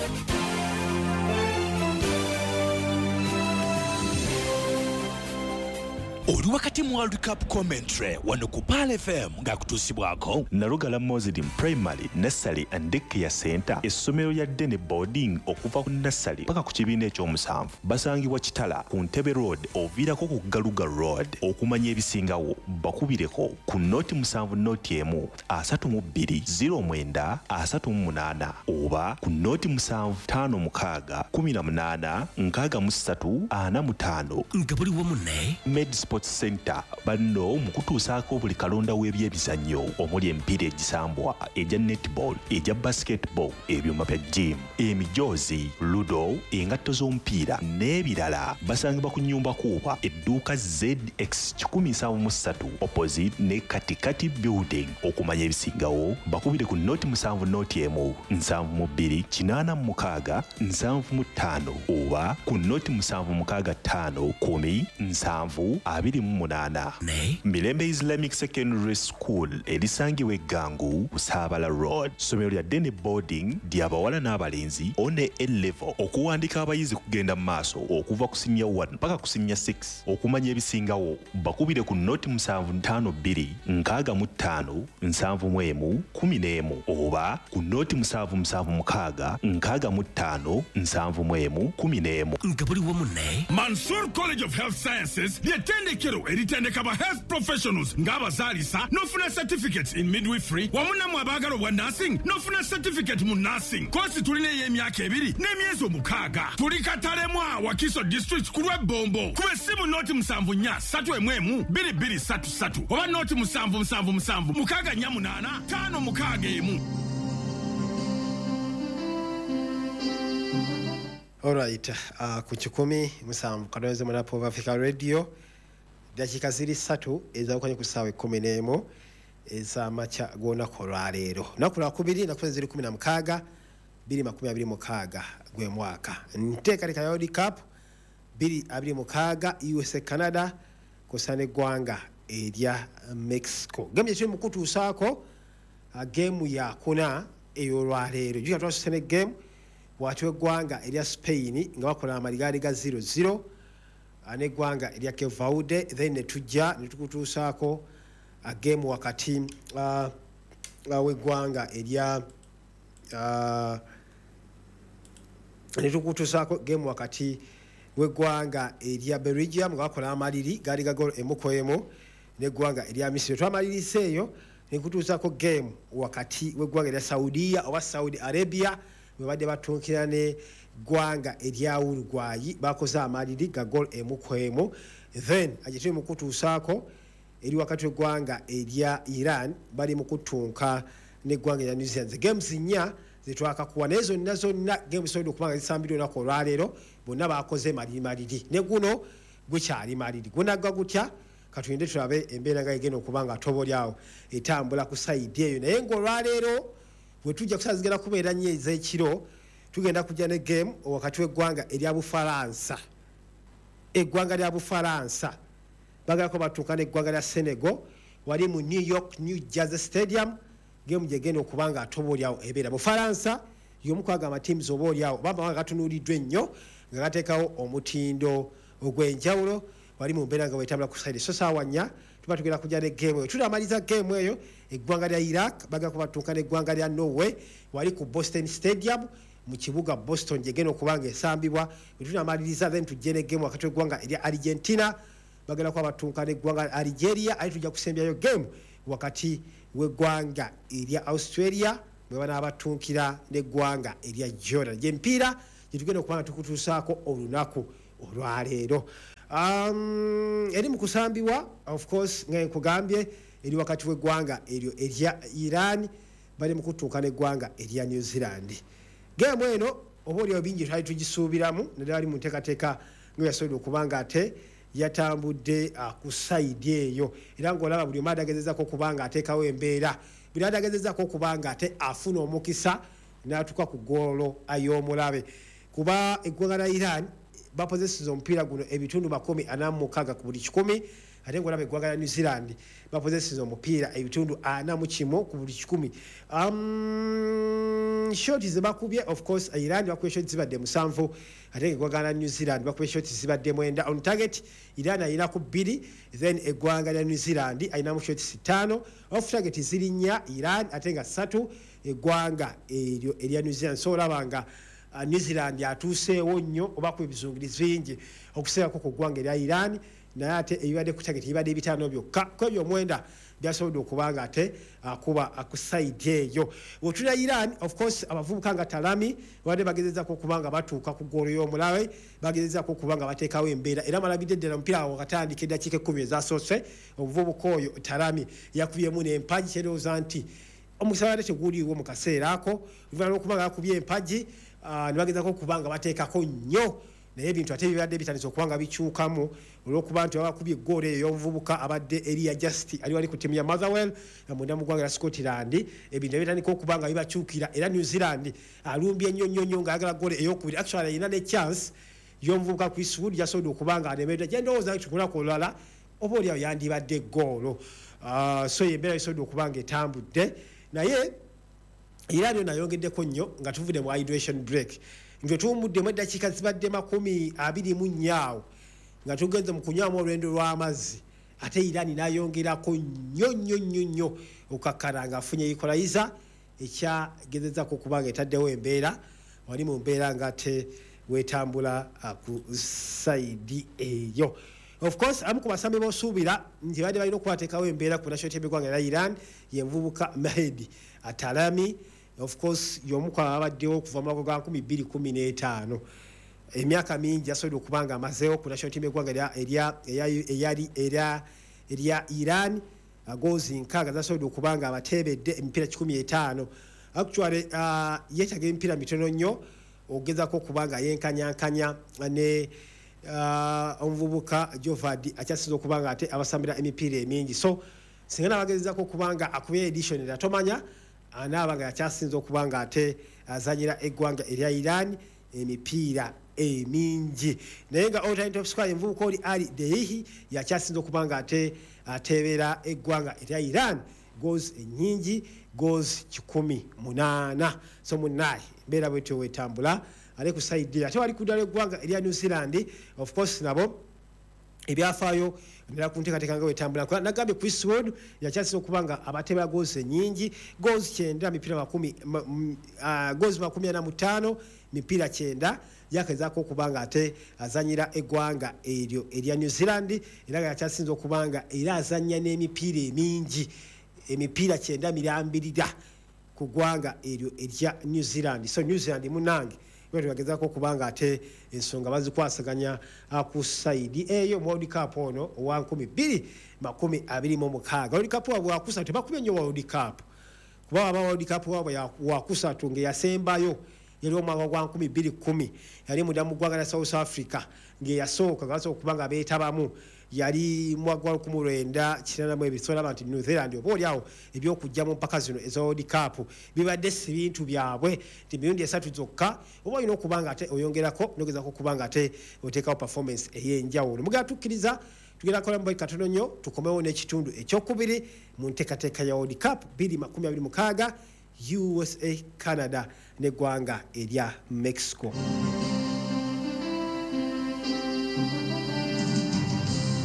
oli wakati mu World Cup commentary wano ku Pal F M ng'akutuusibwako Nalugala Muslim Primary Nursery and Daycare Center essomero lya Dene Boarding okuva ku nursery paka ku kibiina ekyomusanvu basangibwa Kitala ku Ntebe Road oviirako ku Galuga Road okumanya ebisingawo bakubireko ku noti musanvu noti emu asatu mu bbiri ziro mwenda asatu mu munaana oba ku noti musanvu ttaano mukaaga kumi na munaana nkaaga mu ssatu ana mu ttaano nga buli wamu ne Sports Center banno mu kutuusaako buli kalonda w'ebyebizannyo omuli emipiira egisambwa egya netball egya basketball ebyuma bya gym emijoozi ludo engatto z'omupiira n'ebirala basangibwa ku nnyumba kuuba edduuka Z X kikumi nsanvu mu ssatu opposite ne katikati building okumanya ebisingawo bakubire ku noti musanvu noti emu nsanvu mu bbiri kinaana mu mukaaga nsanvu mu ttaano oba ku noti musanvu mukaaga ttaano kumi nsanvu abiri mu munaana Mirembe Islamic Secondary School erisangibwa eggangu ku Saabala Road ssomero lya Dene Boarding ly'abawala n'abalenzi one A-level okuwandiika abayizi kugenda mu maaso okuva ku senior one paka ku senior six okumanya ebisingawo bakubire ku noti musanvu ttaano bbiri nkaaga mu ttaano nsanvu mu emu kumi n'emu oba ku noti musanvu musanvu mukaaga nkaaga mu ttaano nsanvu mu emu kumi n'emu nga buli wamu ne Mansour College of Health Sciences ly'ettendekero eritendeka ba health professionals ng'abazaalisa n'ofuna certificates in midwifery wamu nammwe abaagala obwa nursing n'ofuna certificate mu nursing koosi tulina ey'emyaka ebiri n'emyezi omukaaga tuli Katalemwa Wakiso district ku lw'ebbombo kuba essimu nooti musanvu nnya ssatu emu emu bbiri bbiri ssatu ssatu oba nooti musanvu musanvu musanvu mukaaga nnya munaana ttaano mukaaga emu. Alright, uh, ku kikumi musanvu kaloweze mu Napo of Africa Radio dakika ziri ssatu ezawukanye ku ssaawa ekkumi n'emu ez'amakya g'olunaku olwaleero lunaku lwakubiri naku ziri kumi na mukaaga bbiri makumi abiri mukaaga gwe mwaka nteekateeka ya World Cup bbiri abiri mukaaga U S A Canada kusa n'eggwanga erya Mexico gemu gye tuli mu kutuusaako geemu yakuna ey'olwaleero jjukira twasuse ne geemu bw'atyo eggwanga erya Spain nga bakola amaligaali ga zero zero n'eggwanga erya Cape Verde then ne tujja ne tukutuusaako geemu wakati uh, uh, w'eggwanga erya uh, ne tukutuusaako geemu wakati w'eggwanga erya Belgium nga bakola amaliri gaali ga goolo emu ku emu n'eggwanga erya Misiri twamaliriza eyo ne kutuusaako geemu wakati w'eggwanga erya Saudiya oba Saudi Arabia bwe badde batuukira ne ggwanga erya Uruguay bakoze amaliri ga goolo emu ku emu then agituli mu kutuusaako eri wakati w'eggwanga erya Iran bali mu kutunka n'eggwanga erya New Zealand games nnya zetwakakuwa naye zonna zonna games sodo okubanga zisambire olunaku olwaleero bonna bakoze maliri maliri ne guno gukyali maliri gunaga gutya katuyinde tulabe embeera nga egenda okuba nga tobolyawo etambula ku sayidi eyo naye ng'olwaleero bwe tujja kusazigera kubeera nnyo ez'ekiro tugenda kujja ne game wakati w'eggwanga erya Bufalansa eggwanga lya Bufalansa bagalako batuuka n'eggwanga lya Senegal wali mu New York New Jersey Stadium game gyegenda okuba nga atobolyawo ebeera Bufalansa y'omu kwagamba teams oboolyawo bamba nga gatunuuliddwa ennyo nga gateekawo omutindo ogw'enjawulo wali mu mbeera nga wetambula ku side so saawa nnya tuba tugenda kujja ne game eyo tutamaliza game eyo eggwanga lya Iraq bagenda kubatuuka n'eggwanga lya Norway wali ku Boston Stadium mu kibuga Boston gyegenda okubanga esambibwa bwe tunamaliriza then tujje ne game wakati w'eggwanga erya Argentina bagenda kubatuuka n'eggwanga Algeria ali tujja kusembyayo game wakati w'eggwanga erya Australia bwe banabatuukira n'eggwanga erya Jordan gyempiira gyetugenda okubanga tukutuusaako olunaku olwaleero. Um, eri mu kusambibwa of course nga nkugambye eri wakati w'eggwanga eryo erya Iran bali mu kutuuka n'eggwanga erya New Zealand. Game eno oba olio bingi twali tugisuubiramu naddala ali mu nteekateeka nga yasobola okubanga ate yatambudde uh, ku side eyo era ng'olaba buli omu adagezezaako okubanga ateekawo embeera buli adagezezaako okubanga ate afuna omukisa n'atuuka ku goolo ay'omulabe kuba eggwanga lya Iran bapozesiza omupiira guno ebitundu makumi ana mu mukaaga ku buli kikumi ate ng'olaba eggwanga lya New Zealand bapozesiza omupiira ebitundu ana mu kimu ku buli kikumi. Um, shoti ze bakubye of course Iran bakubye shoti zibadde musanvu ate eggwanga lya New Zealand bakubye shoti zibadde mwenda. On target Iran ayina ku bbiri then eggwanga lya New Zealand ayina mu shoti ttaano off target ziri nnya Iran ate nga ssatu eggwanga eryo erya New Zealand so olabanga Uh, New Zealand yatuuseewo nnyo oba ku ebizungirizi bingi okuseerako ku ggwanga erya Iran naye ate ebibadde ku target ebibadde ebitaano byokka ku ebyo omwenda byasobodde okubanga ate akuba uh, ku side eyo. Otula Iran of course abavubuka nga Talami babadde bagezezako okubanga batuuka ku ggoolo y'omulabe bagezezako okubanga bateekawo embeera era malabidde ddala omupiira awo wakatandika eddakiika ekkumi ezasoose omuvubuka oyo Talami yakubyemu n'empagi kyerowooza nti omukisa wadde teguuliiwo mu kaseera ako luvannyuma lw'okubanga yakubye empagi Uh, nibagezako okubanga bateekako nnyo naye ebintu ate bibadde bitandise okubanga bikyukamu olw'okuba nti babakubye eggoolo eyo y'omuvubuka abadde Elia Just ali wali ku ttiimu ya Motherwell munda mu ggwanga lya Scotland ebintu ebitandika okubanga bibakyukira era New Zealand alumbye nnyo nnyo nnyo ng'ayagala ggoolo ey'okubiri actually alina ne chance y'omuvubuka Chris Wood yasobodde okubanga anemeddwa gye ndowooza nti ku lunaku olulala oba oliawo yandibadde eggoolo uh, so yembeera bisobodde okubanga etambudde naye Iran yo nayongeddeko nnyo nga tuvudde mu hydration break nga tuwumuddemu eddakiika zibadde makumi abiri mu nnyaawo nga tugenze mu kunywamu olwendo lw'amazzi ate Iran nayongerako nnyo nnyo nnyo nnyo okakkana nga afunye equalizer ekyagezezako okubanga etaddewo embeera wali mu mbeera nga te wetambula uh, ku side eyo. Of course amu ku basambi b'osuubira nti badde balina okubateekawo embeera ku national team eggwanga lya Iran ye muvubuka Mahdi Atalami of course y'omu ku ababaddewo okuva mu mwaka gwa nkumi bbiri kumi n'etaano emyaka mingi yasobodde okubanga amazeewo ku national team eggwanga eyali erya Iran agoozi nkaaga zasobodde okubanga abateebedde emipiira kikumi etaano actually uh, yeetaga emipiira mitono nnyo ogezako okubanga yenkanyankanya ne uh, omuvubuka Jovad akyasinza okubanga ate abasambira emipiira emingi so singa nabagezezako okubanga akuba edition era tomanya anaabanga yakyasinza okubanga ate azanyira eggwanga erya Iran emipiira emingi naye nga all time top scorer envubuka oli Ali Deihi yakyasinza okubanga ate ateebera eggwanga erya Iran goals ennyingi goals kikumi munaana so munaye mbeera bwetyo wetambula ale ku side ate wali kuddala eggwanga erya New Zealand of course nabo ebyafaayo nera ku nteekateeka nga wetambula nagambye Chris Wood yakyasinza okubanga abateebera goals ennyingi goals kyenda mipiira makumi uh, goals makumi ana mu ttaano mipiira kyenda yakezaako okubanga ate azanyira eggwanga eryo erya New Zealand era nga yakyasinza okubanga era azanya n'emipiira emingi emipiira kyenda mirambirira ku ggwanga eryo erya New Zealand so New Zealand munange bwe bagezako okubanga ate ensonga bazikwasaganya ku side eyo World Cup ono owa nkumi bbiri makumi abiri mu mukaaga World Cup wabwe wakusatu tebakubye nnyo World Cup kuba waba World Cup wabwe wakusatu ng'eyasembayo yali omwaka gwa nkumi bbiri kkumi yali mudda mu ggwanga lya South Africa ng'eyasooka nga basobola okubanga beetabamu yali mwaka gwa lukumi lwenda kinaana mu ebiri solaba nti New Zealand oba oliawo ebyokujjamu mpaka zino eza World Cup bibadde si bintu byabwe nti mirundi esatu zokka oba olina okubanga ate oyongerako nogezako okubanga ate oteekawo performance ey'enjawulo mugenda tukkiriza tugenda kola mu katono nnyo tukomewo n'ekitundu ekyokubiri mu nteekateeka ya World Cup bbiri makumi abiri mukaaga U S A Canada n'eggwanga erya Mexico.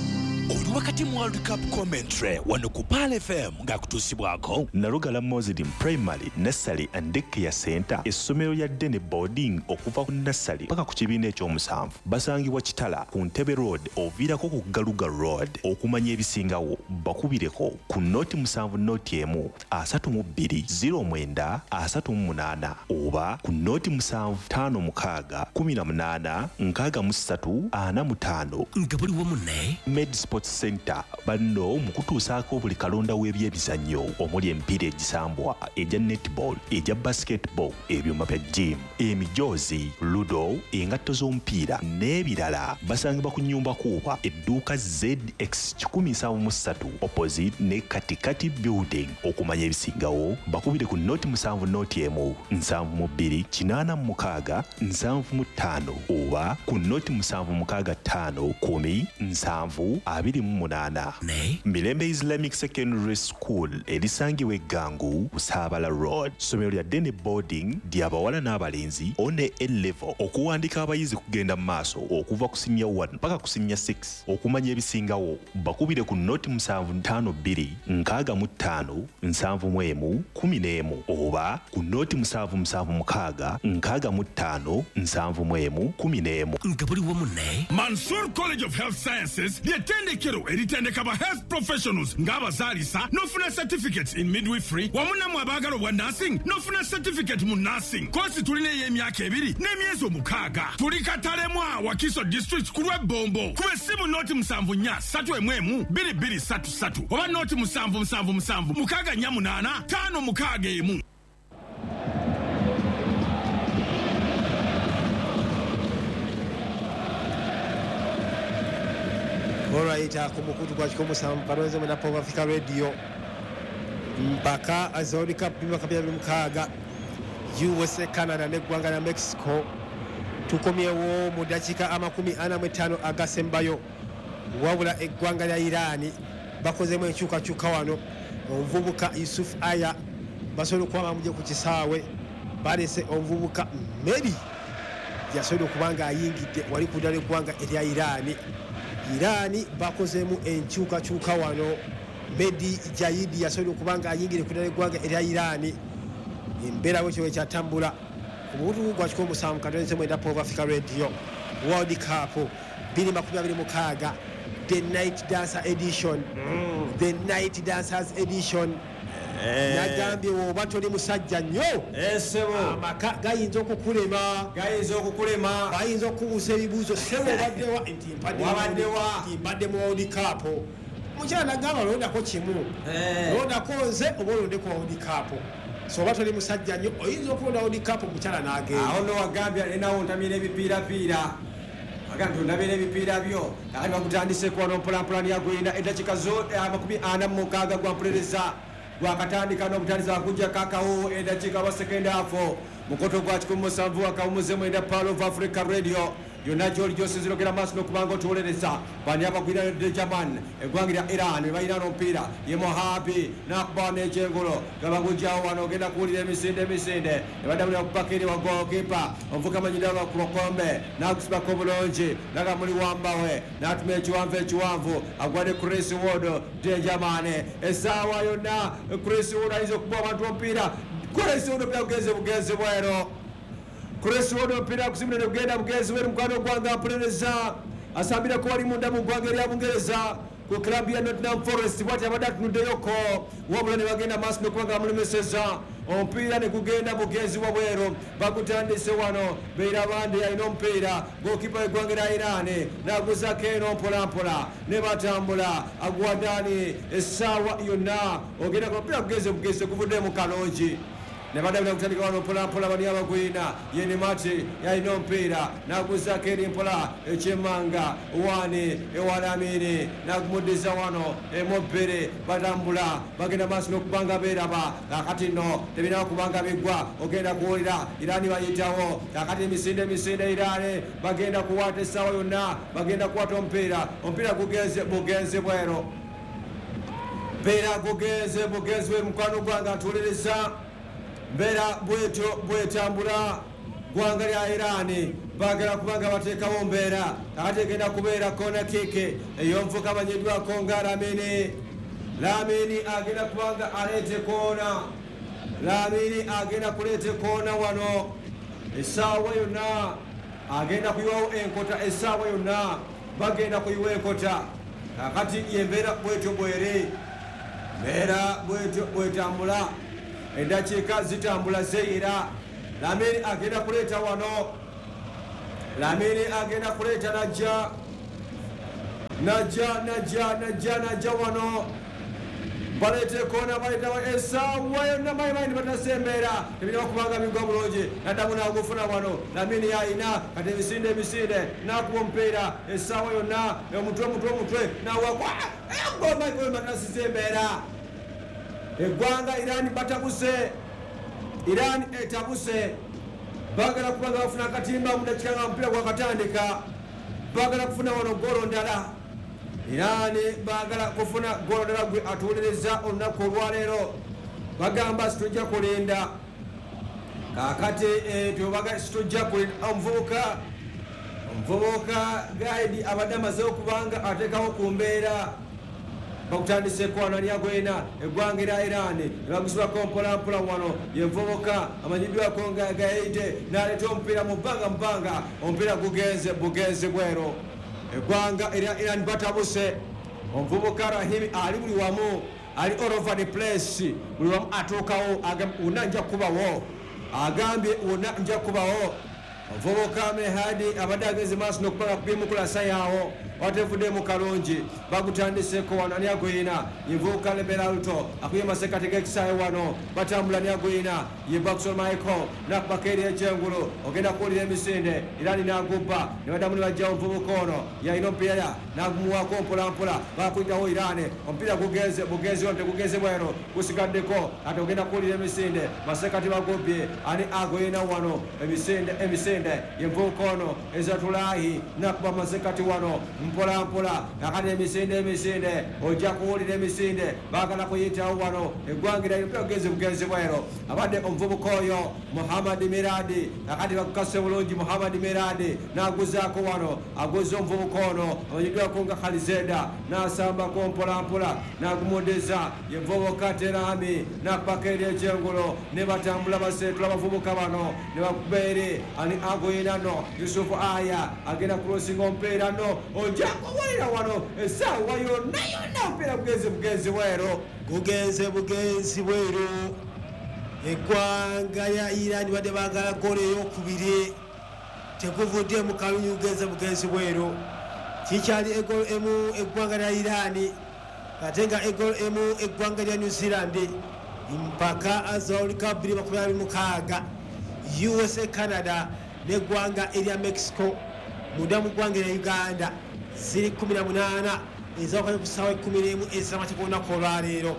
oli wakati mu World Cup commentary wano ku Pal F M ng'akutuusibwako Nalugala Muslim Primary Nursery and Daycare Center essomero lya ddene boarding okuva ku nursery paka ku kibiina ekyomusanvu basangibwa Kitala ku Ntebe Road oviirako ku Galuga Road okumanya ebisingawo bakubireko ku noti musanvu noti emu asatu mu bbiri ziro mwenda asatu mu munaana oba ku noti musanvu ttaano mukaaga kumi na munaana nkaaga mu ssatu ana mu ttaano nga buli wamu ne Med Sports Center banno mu kutuusaako buli kalonda w'ebyebizannyo omuli emipiira egisambwa egya netball egya basketball ebyuma bya gym emijoozi ludo engatto z'omupiira n'ebirala basangibwa ku nnyumba kuuba edduuka Z X kikumi nsanvu mu ssatu opposite ne katikati building okumanya ebisingawo bakubire ku noti musanvu noti emu nsanvu mu bbiri kinaana mu mukaaga nsanvu mu ttaano oba ku noti musanvu mukaaga ttaano kumi nsanvu abiri mu munaana Mirembe Islamic Secondary School erisangibwa eggangu Busaabala Road somero lya ddene boarding ly'abawala n'abalenzi one A-level okuwandiika abayizi kugenda mu maaso okuva ku senior one paka ku senior six okumanya ebisingawo bakubire ku noti musanvu ttaano bbiri nkaaga mu ttaano nsanvu mu emu kumi n'emu oba ku noti musanvu musanvu mukaaga nkaaga mu ttaano nsanvu mu emu kumi n'emu nga buli wamu ne Mansour College of Health Sciences ly'ettendekero eritendeka ba health professionals ng'abazaalisa n'ofuna certificates in midwifery wamu nammwe abaagala obwa nursing n'ofuna certificate mu nursing kosi tulina ey'emyaka ebiri n'emyezi omukaaga tuli Katalemwa Wakiso district ku lw'ebbombo kuba essimu noti musanvu nnya ssatu emu emu bbiri bbiri ssatu ssatu oba noti musanvu musanvu musanvu mukaaga nnya munaana ttaano mukaaga emu. Alright, ku mukutu gwa kikomo musanvu kalonze mwena Pop Africa Radio mpaka World Cup bimaka bya mukaaga U S A, Canada n'eggwanga na Mexico tukomyewo mu dakika amakumi ana mu ttaano agasembayo wabula eggwanga lya Iran bakozemu enkyukakyuka wano omuvubuka Yusuf Aya basobola okuba bamuje ku kisaawe balese omuvubuka Meri yasobola okuba nga ayingidde wali ku ddala eggwanga erya Iran Iran bakozemu enkyukakyuka wano Medi Jayidi yasobola okuba nga ayingidde ku ddala eggwanga erya Iran embeera bwekyo bwekyatambula ku mukutu gwa kikomo musanvu katonze mwenda Pop Africa Radio World Cup bbiri makumi abiri mukaaga the night dancer edition mm. the night dancers edition nagambye woba toli musajja nnyo amaka gayinza okukulema gayinza okukulema bayinza okubuusa ebibuuzo sebo obaddewa nti mbadde mu World Cup mukyala nagamba londako kimu londako nze oba olondeko World Cup so oba toli musajja nnyo oyinza okulonda World Cup mukyala n'agenda awo nowagambye alinawo ntamira ebipiirapiira agambye ondabira ebipiira byo kakati bakutandiseko wano mpulampulani yagwina eddakiika zo amakumi ana mu mukaaga gwa mpuliriza gwakatandika n'obutandisa kujja kakawo eddakiika lwa second half mukoto gwa kikumi musanvu akawumuze mwenda Pal of Africa Radio yonna gyoli gyosizirogera maaso n'okubanga otuwolereza bani abagwira de German eggwanga lya Iran bebalina n'omupiira ye Mohabi n'akubawo n'ekyengolo gabagujjawo wano ogenda kuwulira emisinde emisinde ne badabulira ku pakiri wa goalkeeper omuvuka amanyidala ku lukombe n'agusibako obulungi naga muli wambawe n'atuma ekiwanvu ekiwanvu agwadde Chris Wood de German essaawa yonna Chris Wood ayinza okuba abantu omupiira Chris Wood pya bugenze bugenze bwero Chris Wood mpira kusimira kugenda bugezi weru mkwano gwanga mpuliriza asambira ko wali munda mu gwanga lya Bungereza ku club ya Nottingham Forest bwati abadatu nudeyoko wabula ne bagenda maaso n'okubanga bamulemeseza omupiira ne kugenda bugezi wabwero bakutandise wano beera bandi alina omupiira gokipa eggwanga lya Iran n'aguzako eno mpolampola ne batambula agwadani essaawa yonna ogenda ku mupiira bugezi bugezi guvudde mu kalongi ne badabula kutandika wano mpolampola bani abagwina yene mati yalina omupiira n'aguzako eri mpola ekyemmanga wani ewalamini n'agumuddiza wano emobbere batambula bagenda maaso n'okubanga beeraba kakati nno tebirina okubanga biggwa ogenda kuwulira Irani bayitawo kakati emisinde emisinde Irani bagenda kuwaata essaawa yonna bagenda kuwaata omupiira omupiira gugenze bugenze bwero mpeera gugenze bugenze bwe mukwano gwange atuwuliriza mbeera bwetyo bwetambula gwanga lya Iran bagala kubanga bateekawo mbeera ate egenda kubeera kona kike ey'omuvuka amanyiddwako nga Lamini. Lamini agenda kubanga aleete koona. Lamini agenda kuleete koona wano essaawa yonna agenda kuyiwawo enkota essaawa yonna bagenda kuyiwa enkota kakati yembeera bwetyo bweri mbeera bwetyo bwetambula eddakiika zitambula zeyira. Lamini agenda kuleeta wano. Lamini agenda kuleeta najja najja najja najja najja wano baleete koona baleetawo essaawa yonna mayimayini batasembeera tebina bakubanga migwa bulungi naddamu nagufuna wano. Lamini yayina kati emisinde emisinde nakuba omupiira essaawa yonna omutwe omutwe omutwe nawagwa gomaigwe batasizembeera. Eggwanga Iran batabuse. Iran etabuse bagala kubanga bafuna akatimba mu dakiika nga omupiira gwakatandika bagala kufuna wano golo ndala. Iran bagala kufuna golo ndala gwe atuwuliriza olunaku olwaleero bagamba situjja kulinda kakati tyobaga situjja kulinda omuvubuka omuvubuka gaidi abadde amazeewo kubanga ateekawo ku mbeera bakutandiseko wano ani agwena eggwanga erya Iran ebagusibako mpolampola wano yenvubuka amanyiddwako nga gaide naleeta omupiira mu bbanga mubanga omupiira gugenze bugenze bwero. Eggwanga erya Iran batabuse. Omuvubuka Rahimi ali buli wamu ali all over the place buli wamu atuukawo agambye wonna nja kubawo agambye wonna nja kubawo. Omuvubuka Mehadi abadde agenze maaso n'okubanga kubimukulasa yawo watevuddemu kalungi bagutandiseko wano ani agwina yenvubuka Liberalto akuye masekati g'ekisaawe wano batambula ani agwina ye Boxer Michael nakubaka eri ekyengulu ogenda kuwulira emisinde Iran n'agubba ne baddamu ne bajja omuvubuka ono yalina omupiira n'agumuwako mpolampola bakuyitawo Iran omupiira gugenze bugenze ono tegugenze bwero gusigaddeko ate ogenda kuwulira emisinde masekati bagubbye ani agwina wano emisinde emisinde yenvubuka ono ezatulahi nakuba masekati wano mpola mpola akati emisinde emisinde ojja kuwulira emisinde bagala kuyitawo wano eggwanga lya bugenzi bugenzi bwero abadde omuvubuka oyo Muhammad Miradi akati bakukase bulungi Muhammad Miradi naguzaako wano aguza omuvubuka ono amanyiddwako nga Khalizeda nasambako mpola mpola nagumuddiza yenvubuka Terami nakubaka eri ekyengulu ne batambula baseetula abavubuka bano ne bakuba eri ani agwina no Yusufu Aya agenda kulosinga omupiira no jakuwulira wano essaawa yonna yonna omupiira bugenzi bugenzi bwero gugenze bugenzi bwero. Eggwanga lya Iran badde baagala golo ey'okubiri tekuvudde mu kalungi bugenze bugenzi bwero kikyali egolo emu eggwanga lya Iran ate nga egolo emu eggwanga lya New Zealand mpaka azawulika bbiri makumi abiri mukaaga U S A Canada n'eggwanga erya Mexico munda mu ggwanga erya Uganda ziri kumi na munaana ezawukanye ku ssaawa ekkumi n'emu ez'amateeka olunaku olwaleero.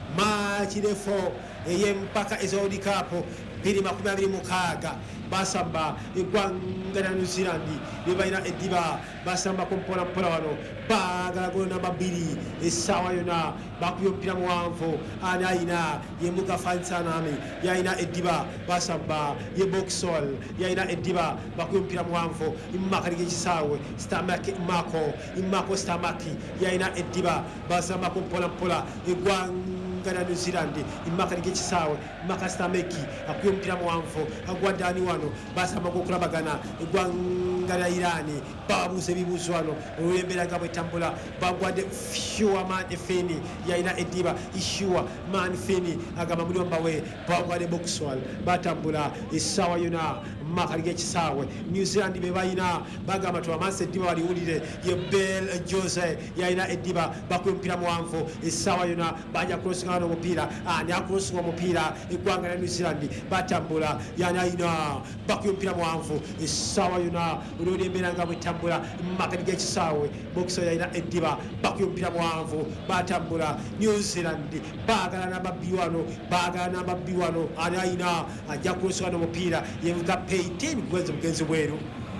Makirefo ey'empaka eza World Cup bbiri makumi abiri mukaaga basamba eggwanga lya New Zealand lye balina eddiba basambako mpola mpola wano baagala golo namba bbiri essaawa yonna bakuba omupiira muwanvu ani ayina ye Muga Fansanami yalina eddiba basamba ye Boxall yalina eddiba bakuba omupiira muwanvu imakali g'ekisaawe Stamaki Mako Imako Stamaki yalina eddiba basambako mpola mpola eggwanga lya New Zealand imakali g'ekisaawe Makastameki akuye omupiira muwanvu agwadde ani wano basambako okulabagana eggwanga lya Iran babuuza ebibuuzo wano olw'embeera nga bwetambula bagwadde Sure Man Fini yalina eddiba Sure Man Fini agamba muli ombawe bagwadde Boxall batambula essaawa yonna makali g'ekisaawe New Zealand be balina bagamba twamansi eddiba baliwulire ye Bell Jose yalina eddiba bakuye omupiira muwanvu essaawa yonna bajja kulosinga wano omupiira ani akulosinga omupiira eggwanga lya New Zealand batambula yani ayina bakuye omupiira muwanvu essaawa yonna olw'embeera nga bwetambula makali g'ekisaawe Boxall yalina eddiba bakuye omupiira muwanvu batambula New Zealand baagala namba bbiri wano baagala namba bbiri wano ani ayina ajja kulosinga wano omupiira yevuga Payton gugenze bugenzi bweru.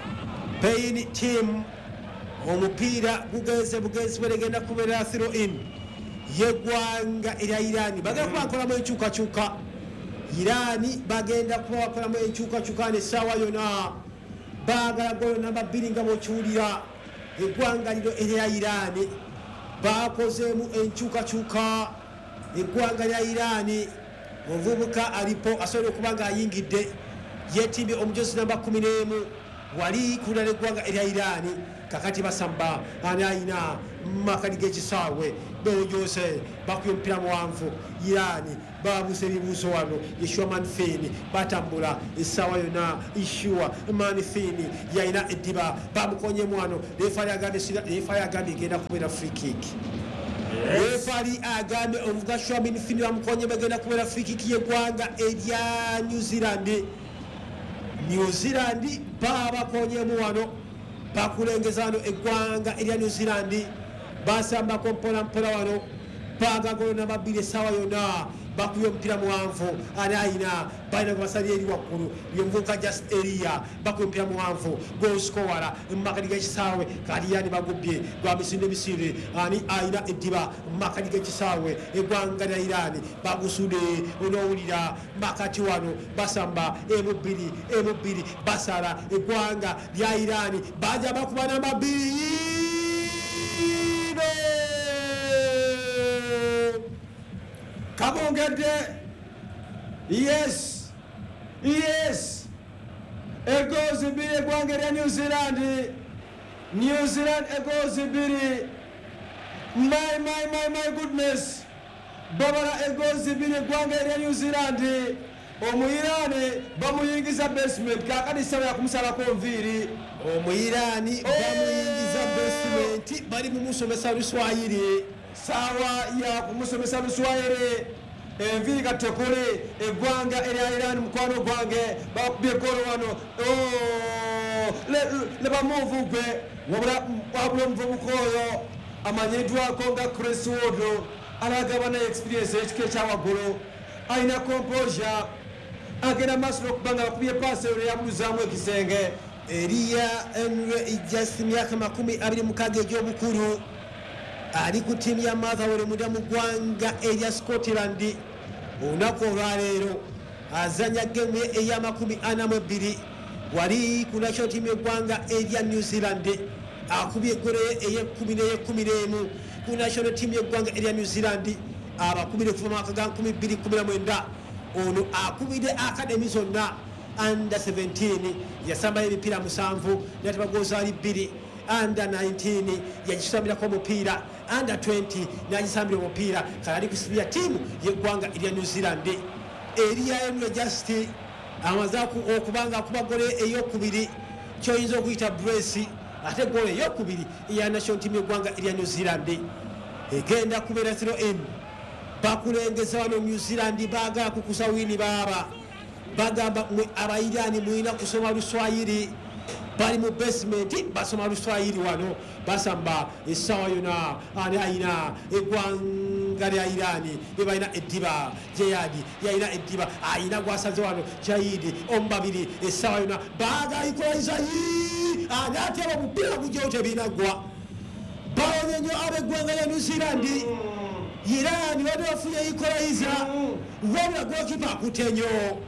Payton team omupiira gugenze bugenzi bweru egenda kubeera throw in yeggwanga erya Iran bagala kubakolamu enkyukakyuka Irani bagenda kuba bakolamu enkyukakyukana essaawa yonna baagala golo namba bbiri nga bwokiwulira eggwanga lino erya Irani bakozeemu enkyukakyuka eggwanga lya Irani omuvubuka alipo asobola okuba nga ayingidde yeetimbye omujozi namba kumi n'emu wali kulala eggwanga erya Irani kakati basamba ani ayina makali g'ekisaawe bejose bakuye omupiira muwanvu Irani babuusa ebibuuzo wano Yeshua Manfini batambula essaawa yonna Yeshua Manfini yalina eddiba bamukonyemu wano refari agambye egenda kubeera free kick refari agambye omuvuga Yeshua Manfini bamukonyemu egenda kubeera free kick y'eggwanga erya New Zealand New Zealand babakonyemu wano bakulengeza wano eggwanga erya New Zealand basambako mpola mpola wano bagagolo nababiri essaawa yonna bakuye omupiira muwanvu ani ayina balina gwebasalira eri waggulu yomuvubuka just eria bakuye omupiira muwanvu gosikowala mumakati g'ekisaawe kati yani bagubye gwa misinde misinde ani ayina eddiba mumakati g'ekisaawe eggwanga lya Irani bagusudde onowulira makati wano basamba emubbiri emubbiri basala eggwanga lya Irani baja bakuba nambabiri kabongedde yes yes egozi bbiri eggwanga erya New Zealand New Zealand egozi bbiri my my my my goodness babala egozi bbiri eggwanga erya New Zealand omuyirani bamuyingiza basement kakati sawa yakumusalako nviiri omuyirani bamuyingiza basement bali mumusomesa Luswayiri sawa ya kumusomesa Luswayiri enviiri katekule eggwanga erya Irani mukwano gwange bakubye golo wano lebamuvu gwe wabula omuvubuka oyo amanyiddwako nga Chris Wood alagaba naye experience ekika ekyawaggulu alina composure agenda maaso n'okubanga bakubye paasi eyo neyabuluzaamu ekisenge eriya Emre Ijasi myaka makumi abiri mukaaga egy'obukulu ali ku ttiimu ya Motherwell munda mu ggwanga erya Scotland olunaku olwaleero azanya gemu ey'amakumi ana mu ebbiri wali ku national team y'eggwanga erya New Zealand akubye eggolo ey'ekkumi n'ey'ekkumi n'emu ku national team y'eggwanga erya New Zealand abakubire kuva mu mwaka ga nkumi bbiri kumi na mwenda ono akubidde academy zonna under seventeen yasambayo emipiira musanvu natebagooza ali bbiri under nineteen yagisambirako omupiira under twenty nagisambira omupiira kale ali kusibira ttiimu y'eggwanga erya New Zealand eriya Emre Just amaze okubanga akuba golo ey'okubiri kyoyinza okuyita brace ate golo ey'okubiri eya national team y'eggwanga erya New Zealand egenda kubeera zero m bakulengeza wano New Zealand baagala kukusa wini baaba bagamba abayirani mulina kusoma Luswayiri bali mu basement basoma Luswayiri wano basamba essaawa yonna ani ayina eggwanga lya Irani ebalina eddiba jeyadi yalina eddiba ayina gwasaze wano jayidi omubabiri essaawa yonna baagala ikolaizayi ani ateba omupiira gujjawo tebinagwa baonye nnyo ab'eggwanga lya New Zealand Irani bade bafunye equalizer wabula gokipa akute nnyo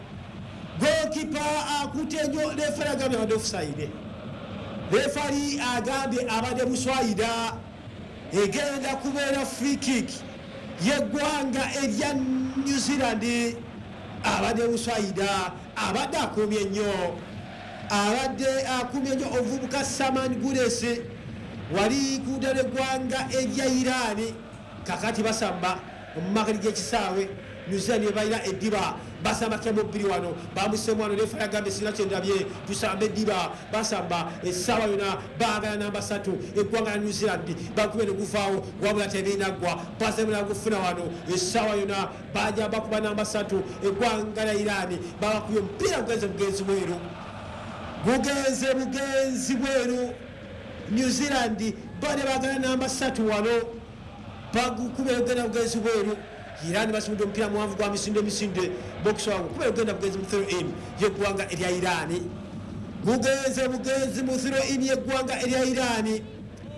gokipa akute nnyo refari agambye abadde offside refari agambye abadde buswayida egenda kubeera free kick yeggwanga erya New Zealand abadde buswayida abadde akumye nnyo abadde akumye nnyo ovubuka Saman Guresi wali kudala eggwanga erya Irani kakati basamba mumakati g'ekisaawe New Zealand ebalina eddiba basamba kyamo bbiri wano bamusemu wano refari agambye sina kyendabye tusamba eddiba basamba essaawa yonna baagala namba satu eggwanga lya New Zealand bakube ne guvaawo wabula tebinaggwa basemuna gufuna wano essaawa yonna baja bakuba namba satu eggwanga lya Irani babakubye omupiira gugenze bugenzi bweru gugenze bugenzi bweru New Zealand bade baagala namba satu wano bagukubira ogenda bugenzi bweru Irani basumudde omupiira muwanvu gwa misinde misinde box wangu kubera ogenda bugenzi mu throw in y'eggwanga erya Irani gugenze bugenzi mu throw in y'eggwanga erya Irani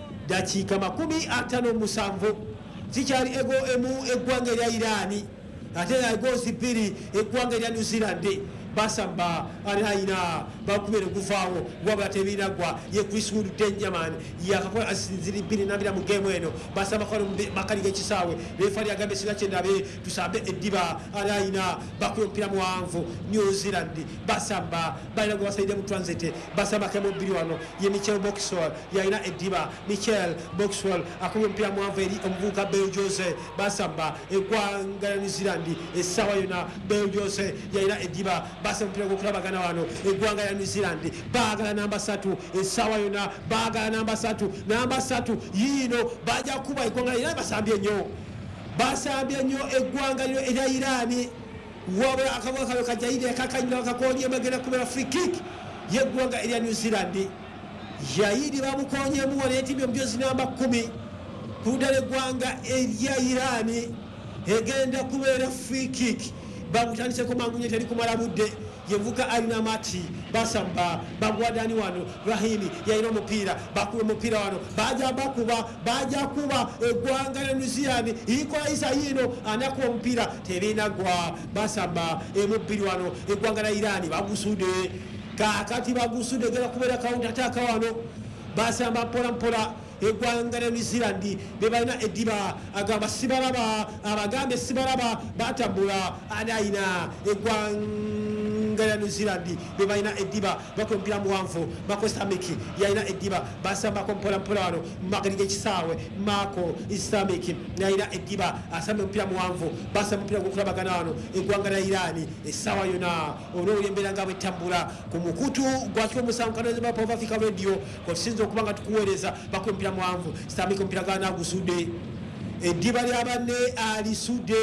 dakiika makumi ataano musanvu kikyali ego emu eggwanga erya Irani ate egoozi bbiri eggwanga erya New Zealand basamba alina bakubere kuvaawo wabula tebinagwa ye Chris Wood Denjaman yakakola asinziri bbiri nabira mu game eno basamba kola makali g'ekisaawe refari agambe sina kyendabe tusambe eddiba alina bakuba omupiira muwanvu New Zealand basamba balina gwe basaidde mu transit basamba kemo bbiri wano ye Michel Boxwell yalina eddiba Michel Boxwell akuba omupiira muwanvu eri omuvubuka Bell Jose basamba eggwanga New Zealand essaawa yona Bell Jose yalina eddiba basa mpira gokulabagana wano eggwanga ya New Zealand baagala namba satu essaawa yona baagala namba satu namba satu yiino bajja kuba eggwanga lya Iran basambye nnyo basambye nnyo eggwanga lyo erya Iran wabula akabuga kabe kajayire kakanyira kakonye magenda kubera free kick yeggwanga erya New Zealand yayidi bamukonyemu wano yetimye omubyozi namba kumi kudala eggwanga erya Iran egenda kubeera free kick bamutandiseko mangunye teri kumala budde yevuga alina mati basamba bagwadani wano Rahimi yayina omupiira bakuba omupiira wano baja bakuba baja kuba eggwanga lya New Zealand ikola isa yino anakuba omupiira terinagwa basamba emubbiri wano eggwanga lya Iran bagusude kakati bagusude gera kubeera counter attack wano basamba mpola mpola eggwanga lya New Zealand bebalina eddiba agamba sibalaba abagambe sibalaba batambula anaina eggwanga lya New Zealand bebalina eddiba bakola omupiira muwanvu Marco Islamic yalina eddiba basambako mpola mpola wano makali g'ekisaawe Marco Islamic yalina eddiba asamba omupiira muwanvu basamba omupiira gwokulabagana wano eggwanga lya Iran essaawa yona olwowulya embeera nga bwetambula ku mukutu gwakiko omusanvu kanoezeba Pova Africa Radio kwetusinza okuba nga tukuweereza bakola omupiira muwanvu Islamic omupiira gana gusudde eddiba lya banne alisudde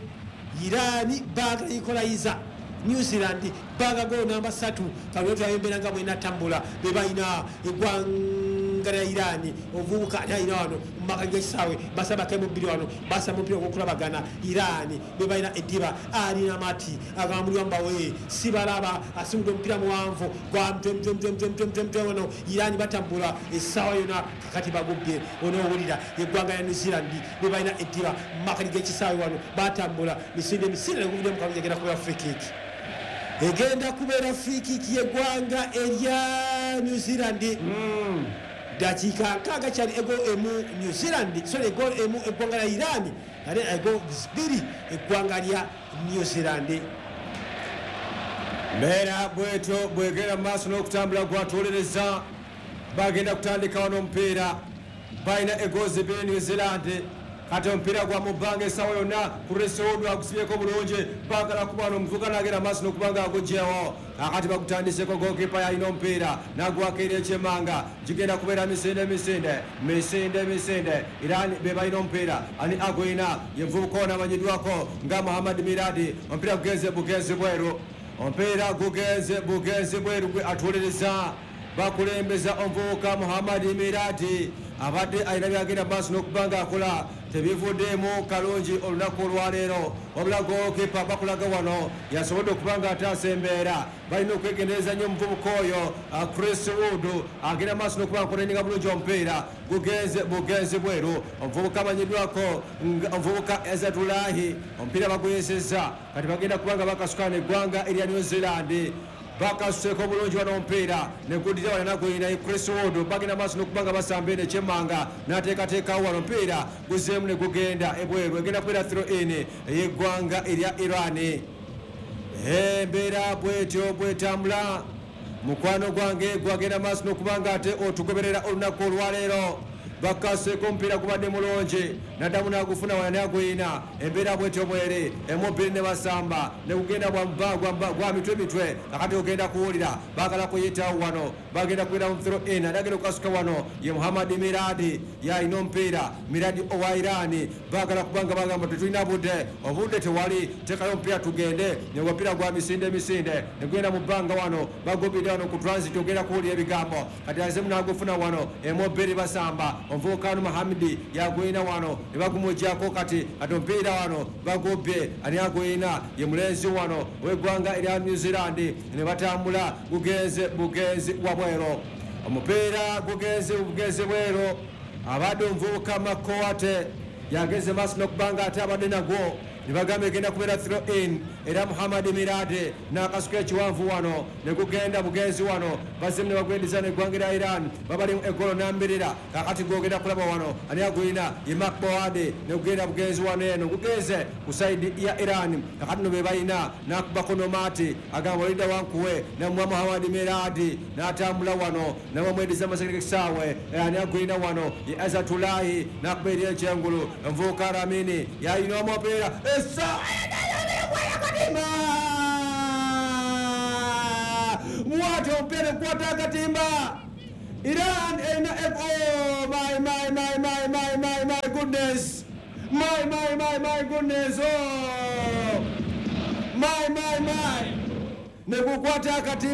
Iran baagala yikolayiza New Zealand baga go namba satu kalwetu ayembera nga mwena tambula bebaina eggwanga lya Iran ovubuka alina wano mumaka g'ekisaawe basaba kemo bbiri wano basaba omupiira gwokulabagana Iran bebaina eddiba alina mati agamba muliyamba we sibalaba asibudde omupiira muwanvu gwa mtwe wano Iran batambula essaawa yona kakati bagubbye onoowulira eggwanga lya New Zealand bebaina eddiba mumaka g'ekisaawe wano batambula misinde misinde neguvudde mukalungi egenda kuba free kick egenda kubeera free kick yeggwanga erya New Zealand mm. dakiika nkaaga kyali ego emu New Zealand sorry ego emu eggwanga lya Iran ate ego bbiri eggwanga lya New Zealand mbeera bwetyo bwegenda maaso n'okutambula gwatuwolereza bagenda kutandika wano omupiira balina egoozi bbiri New Zealand kati omupiira gwa mubbanga essaawa yonna ku resodo agusibyeko bulungi bagala kuba wano omuvubuka nagenda maaso n'okuba nga agugyewo akati bagutandiseko gokipa yalina omupiira nagwako eri ekyemanga gigenda kubeera misinde misinde misinde misinde Iran be balina omupiira ani agoina yemuvubuka ono amanyiddwako nga Muhammad Miradi omupiira gugenze bugenzi bweru omupiira gugenze bugenzi bweru gwe atuwolereza bakulembeza omuvubuka Muhammad Miradi abadde alina byagenda maaso n'okuba nga akola tebivuddemu kalungi olunaku olwaleero wabula gookipa bakulaga wano yasobodde okuba nga ataasa embeera balina okwegendereza nnyo omuvubuka oyo Chris Wood agenda maaso n'okuba nga akoleninga bulungi omupiira gugenze bugenzi bweru omuvubuka amanyiddwako omuvubuka Ezatulahi omupiira baguyesezza kati bagenda kuba nga bakasukana eggwanga erya New Zealand bakasuseeko bulungi wano omupiira negudira wano nagoyina Chris Wood bagenda maaso n'okuba nga basamba eno ekyemmanga n'ateekateekawo wano omupiira guzeemu ne gugenda ebweru egenda kubeera throw in ey'eggwanga erya Iran embeera bwetyo bwetambula mukwano gwange gwagenda maaso n'okuba nga ate otugoberera olunaku olwaleero bakaseeko omupiira gubadde mulungi naddamu n'agufuna wano nagoyina embeera bwetyo bweri emubbiri ne basamba ne gugenda gwa mitwe mitwe akati ogenda kuwulira bagala kuyitawo wano bagenda kubeera mu throw in adagenda okukasuka wano ye Muhammad Miradi yalina omupiira Miradi owa Iran bagala kubanga bagamba tetulina budde obudde tewali tekayo omupiira tugende neomupiira gwa misinde misinde negenda mu bbanga wano bagobidde wano ku transit ogenda kuwulira ebigambo kati azemu n'agufuna wano emubbiri basamba omuvubuka Muhammad yagoyina wano ne bagumujjako kati ate omupiira wano bagobye ani agoyina ye mulenzi wano w'eggwanga erya New Zealand ne batambula gugenze bugenzi wabwero omupiira gugenze bugenzi bwero abadde omuvubuka Makowate yageze maaso n'okuba nga ate abadde nagwo nibagamba egenda kubeera throw in era Muhammad Mirade n'akasuka ekiwanvu wano ne kugenda bugenzi wano bazemu ne bagwendiza neggwanga lya Iran babali egolo nambirira kakati gogenda kulaba wano ani agulina ye Mark Boade ne kugenda bugenzi wano eno gugenze ku side ya Iran kakati no be balina n'akuba konomati agamba olida wankuwe ne Muhammad Mirade n'atambula wano ne bamwendiza amasekere kisaawe ani agulina wano ye Azatulahi n'akuba eri ekyengulu Nvuka Ramini yalina omupiira essa mwate omupiira ekwata akatimba Iran ena oh my my my my my my my goodness my my my my goodness oh my my my ne kukwata akatimba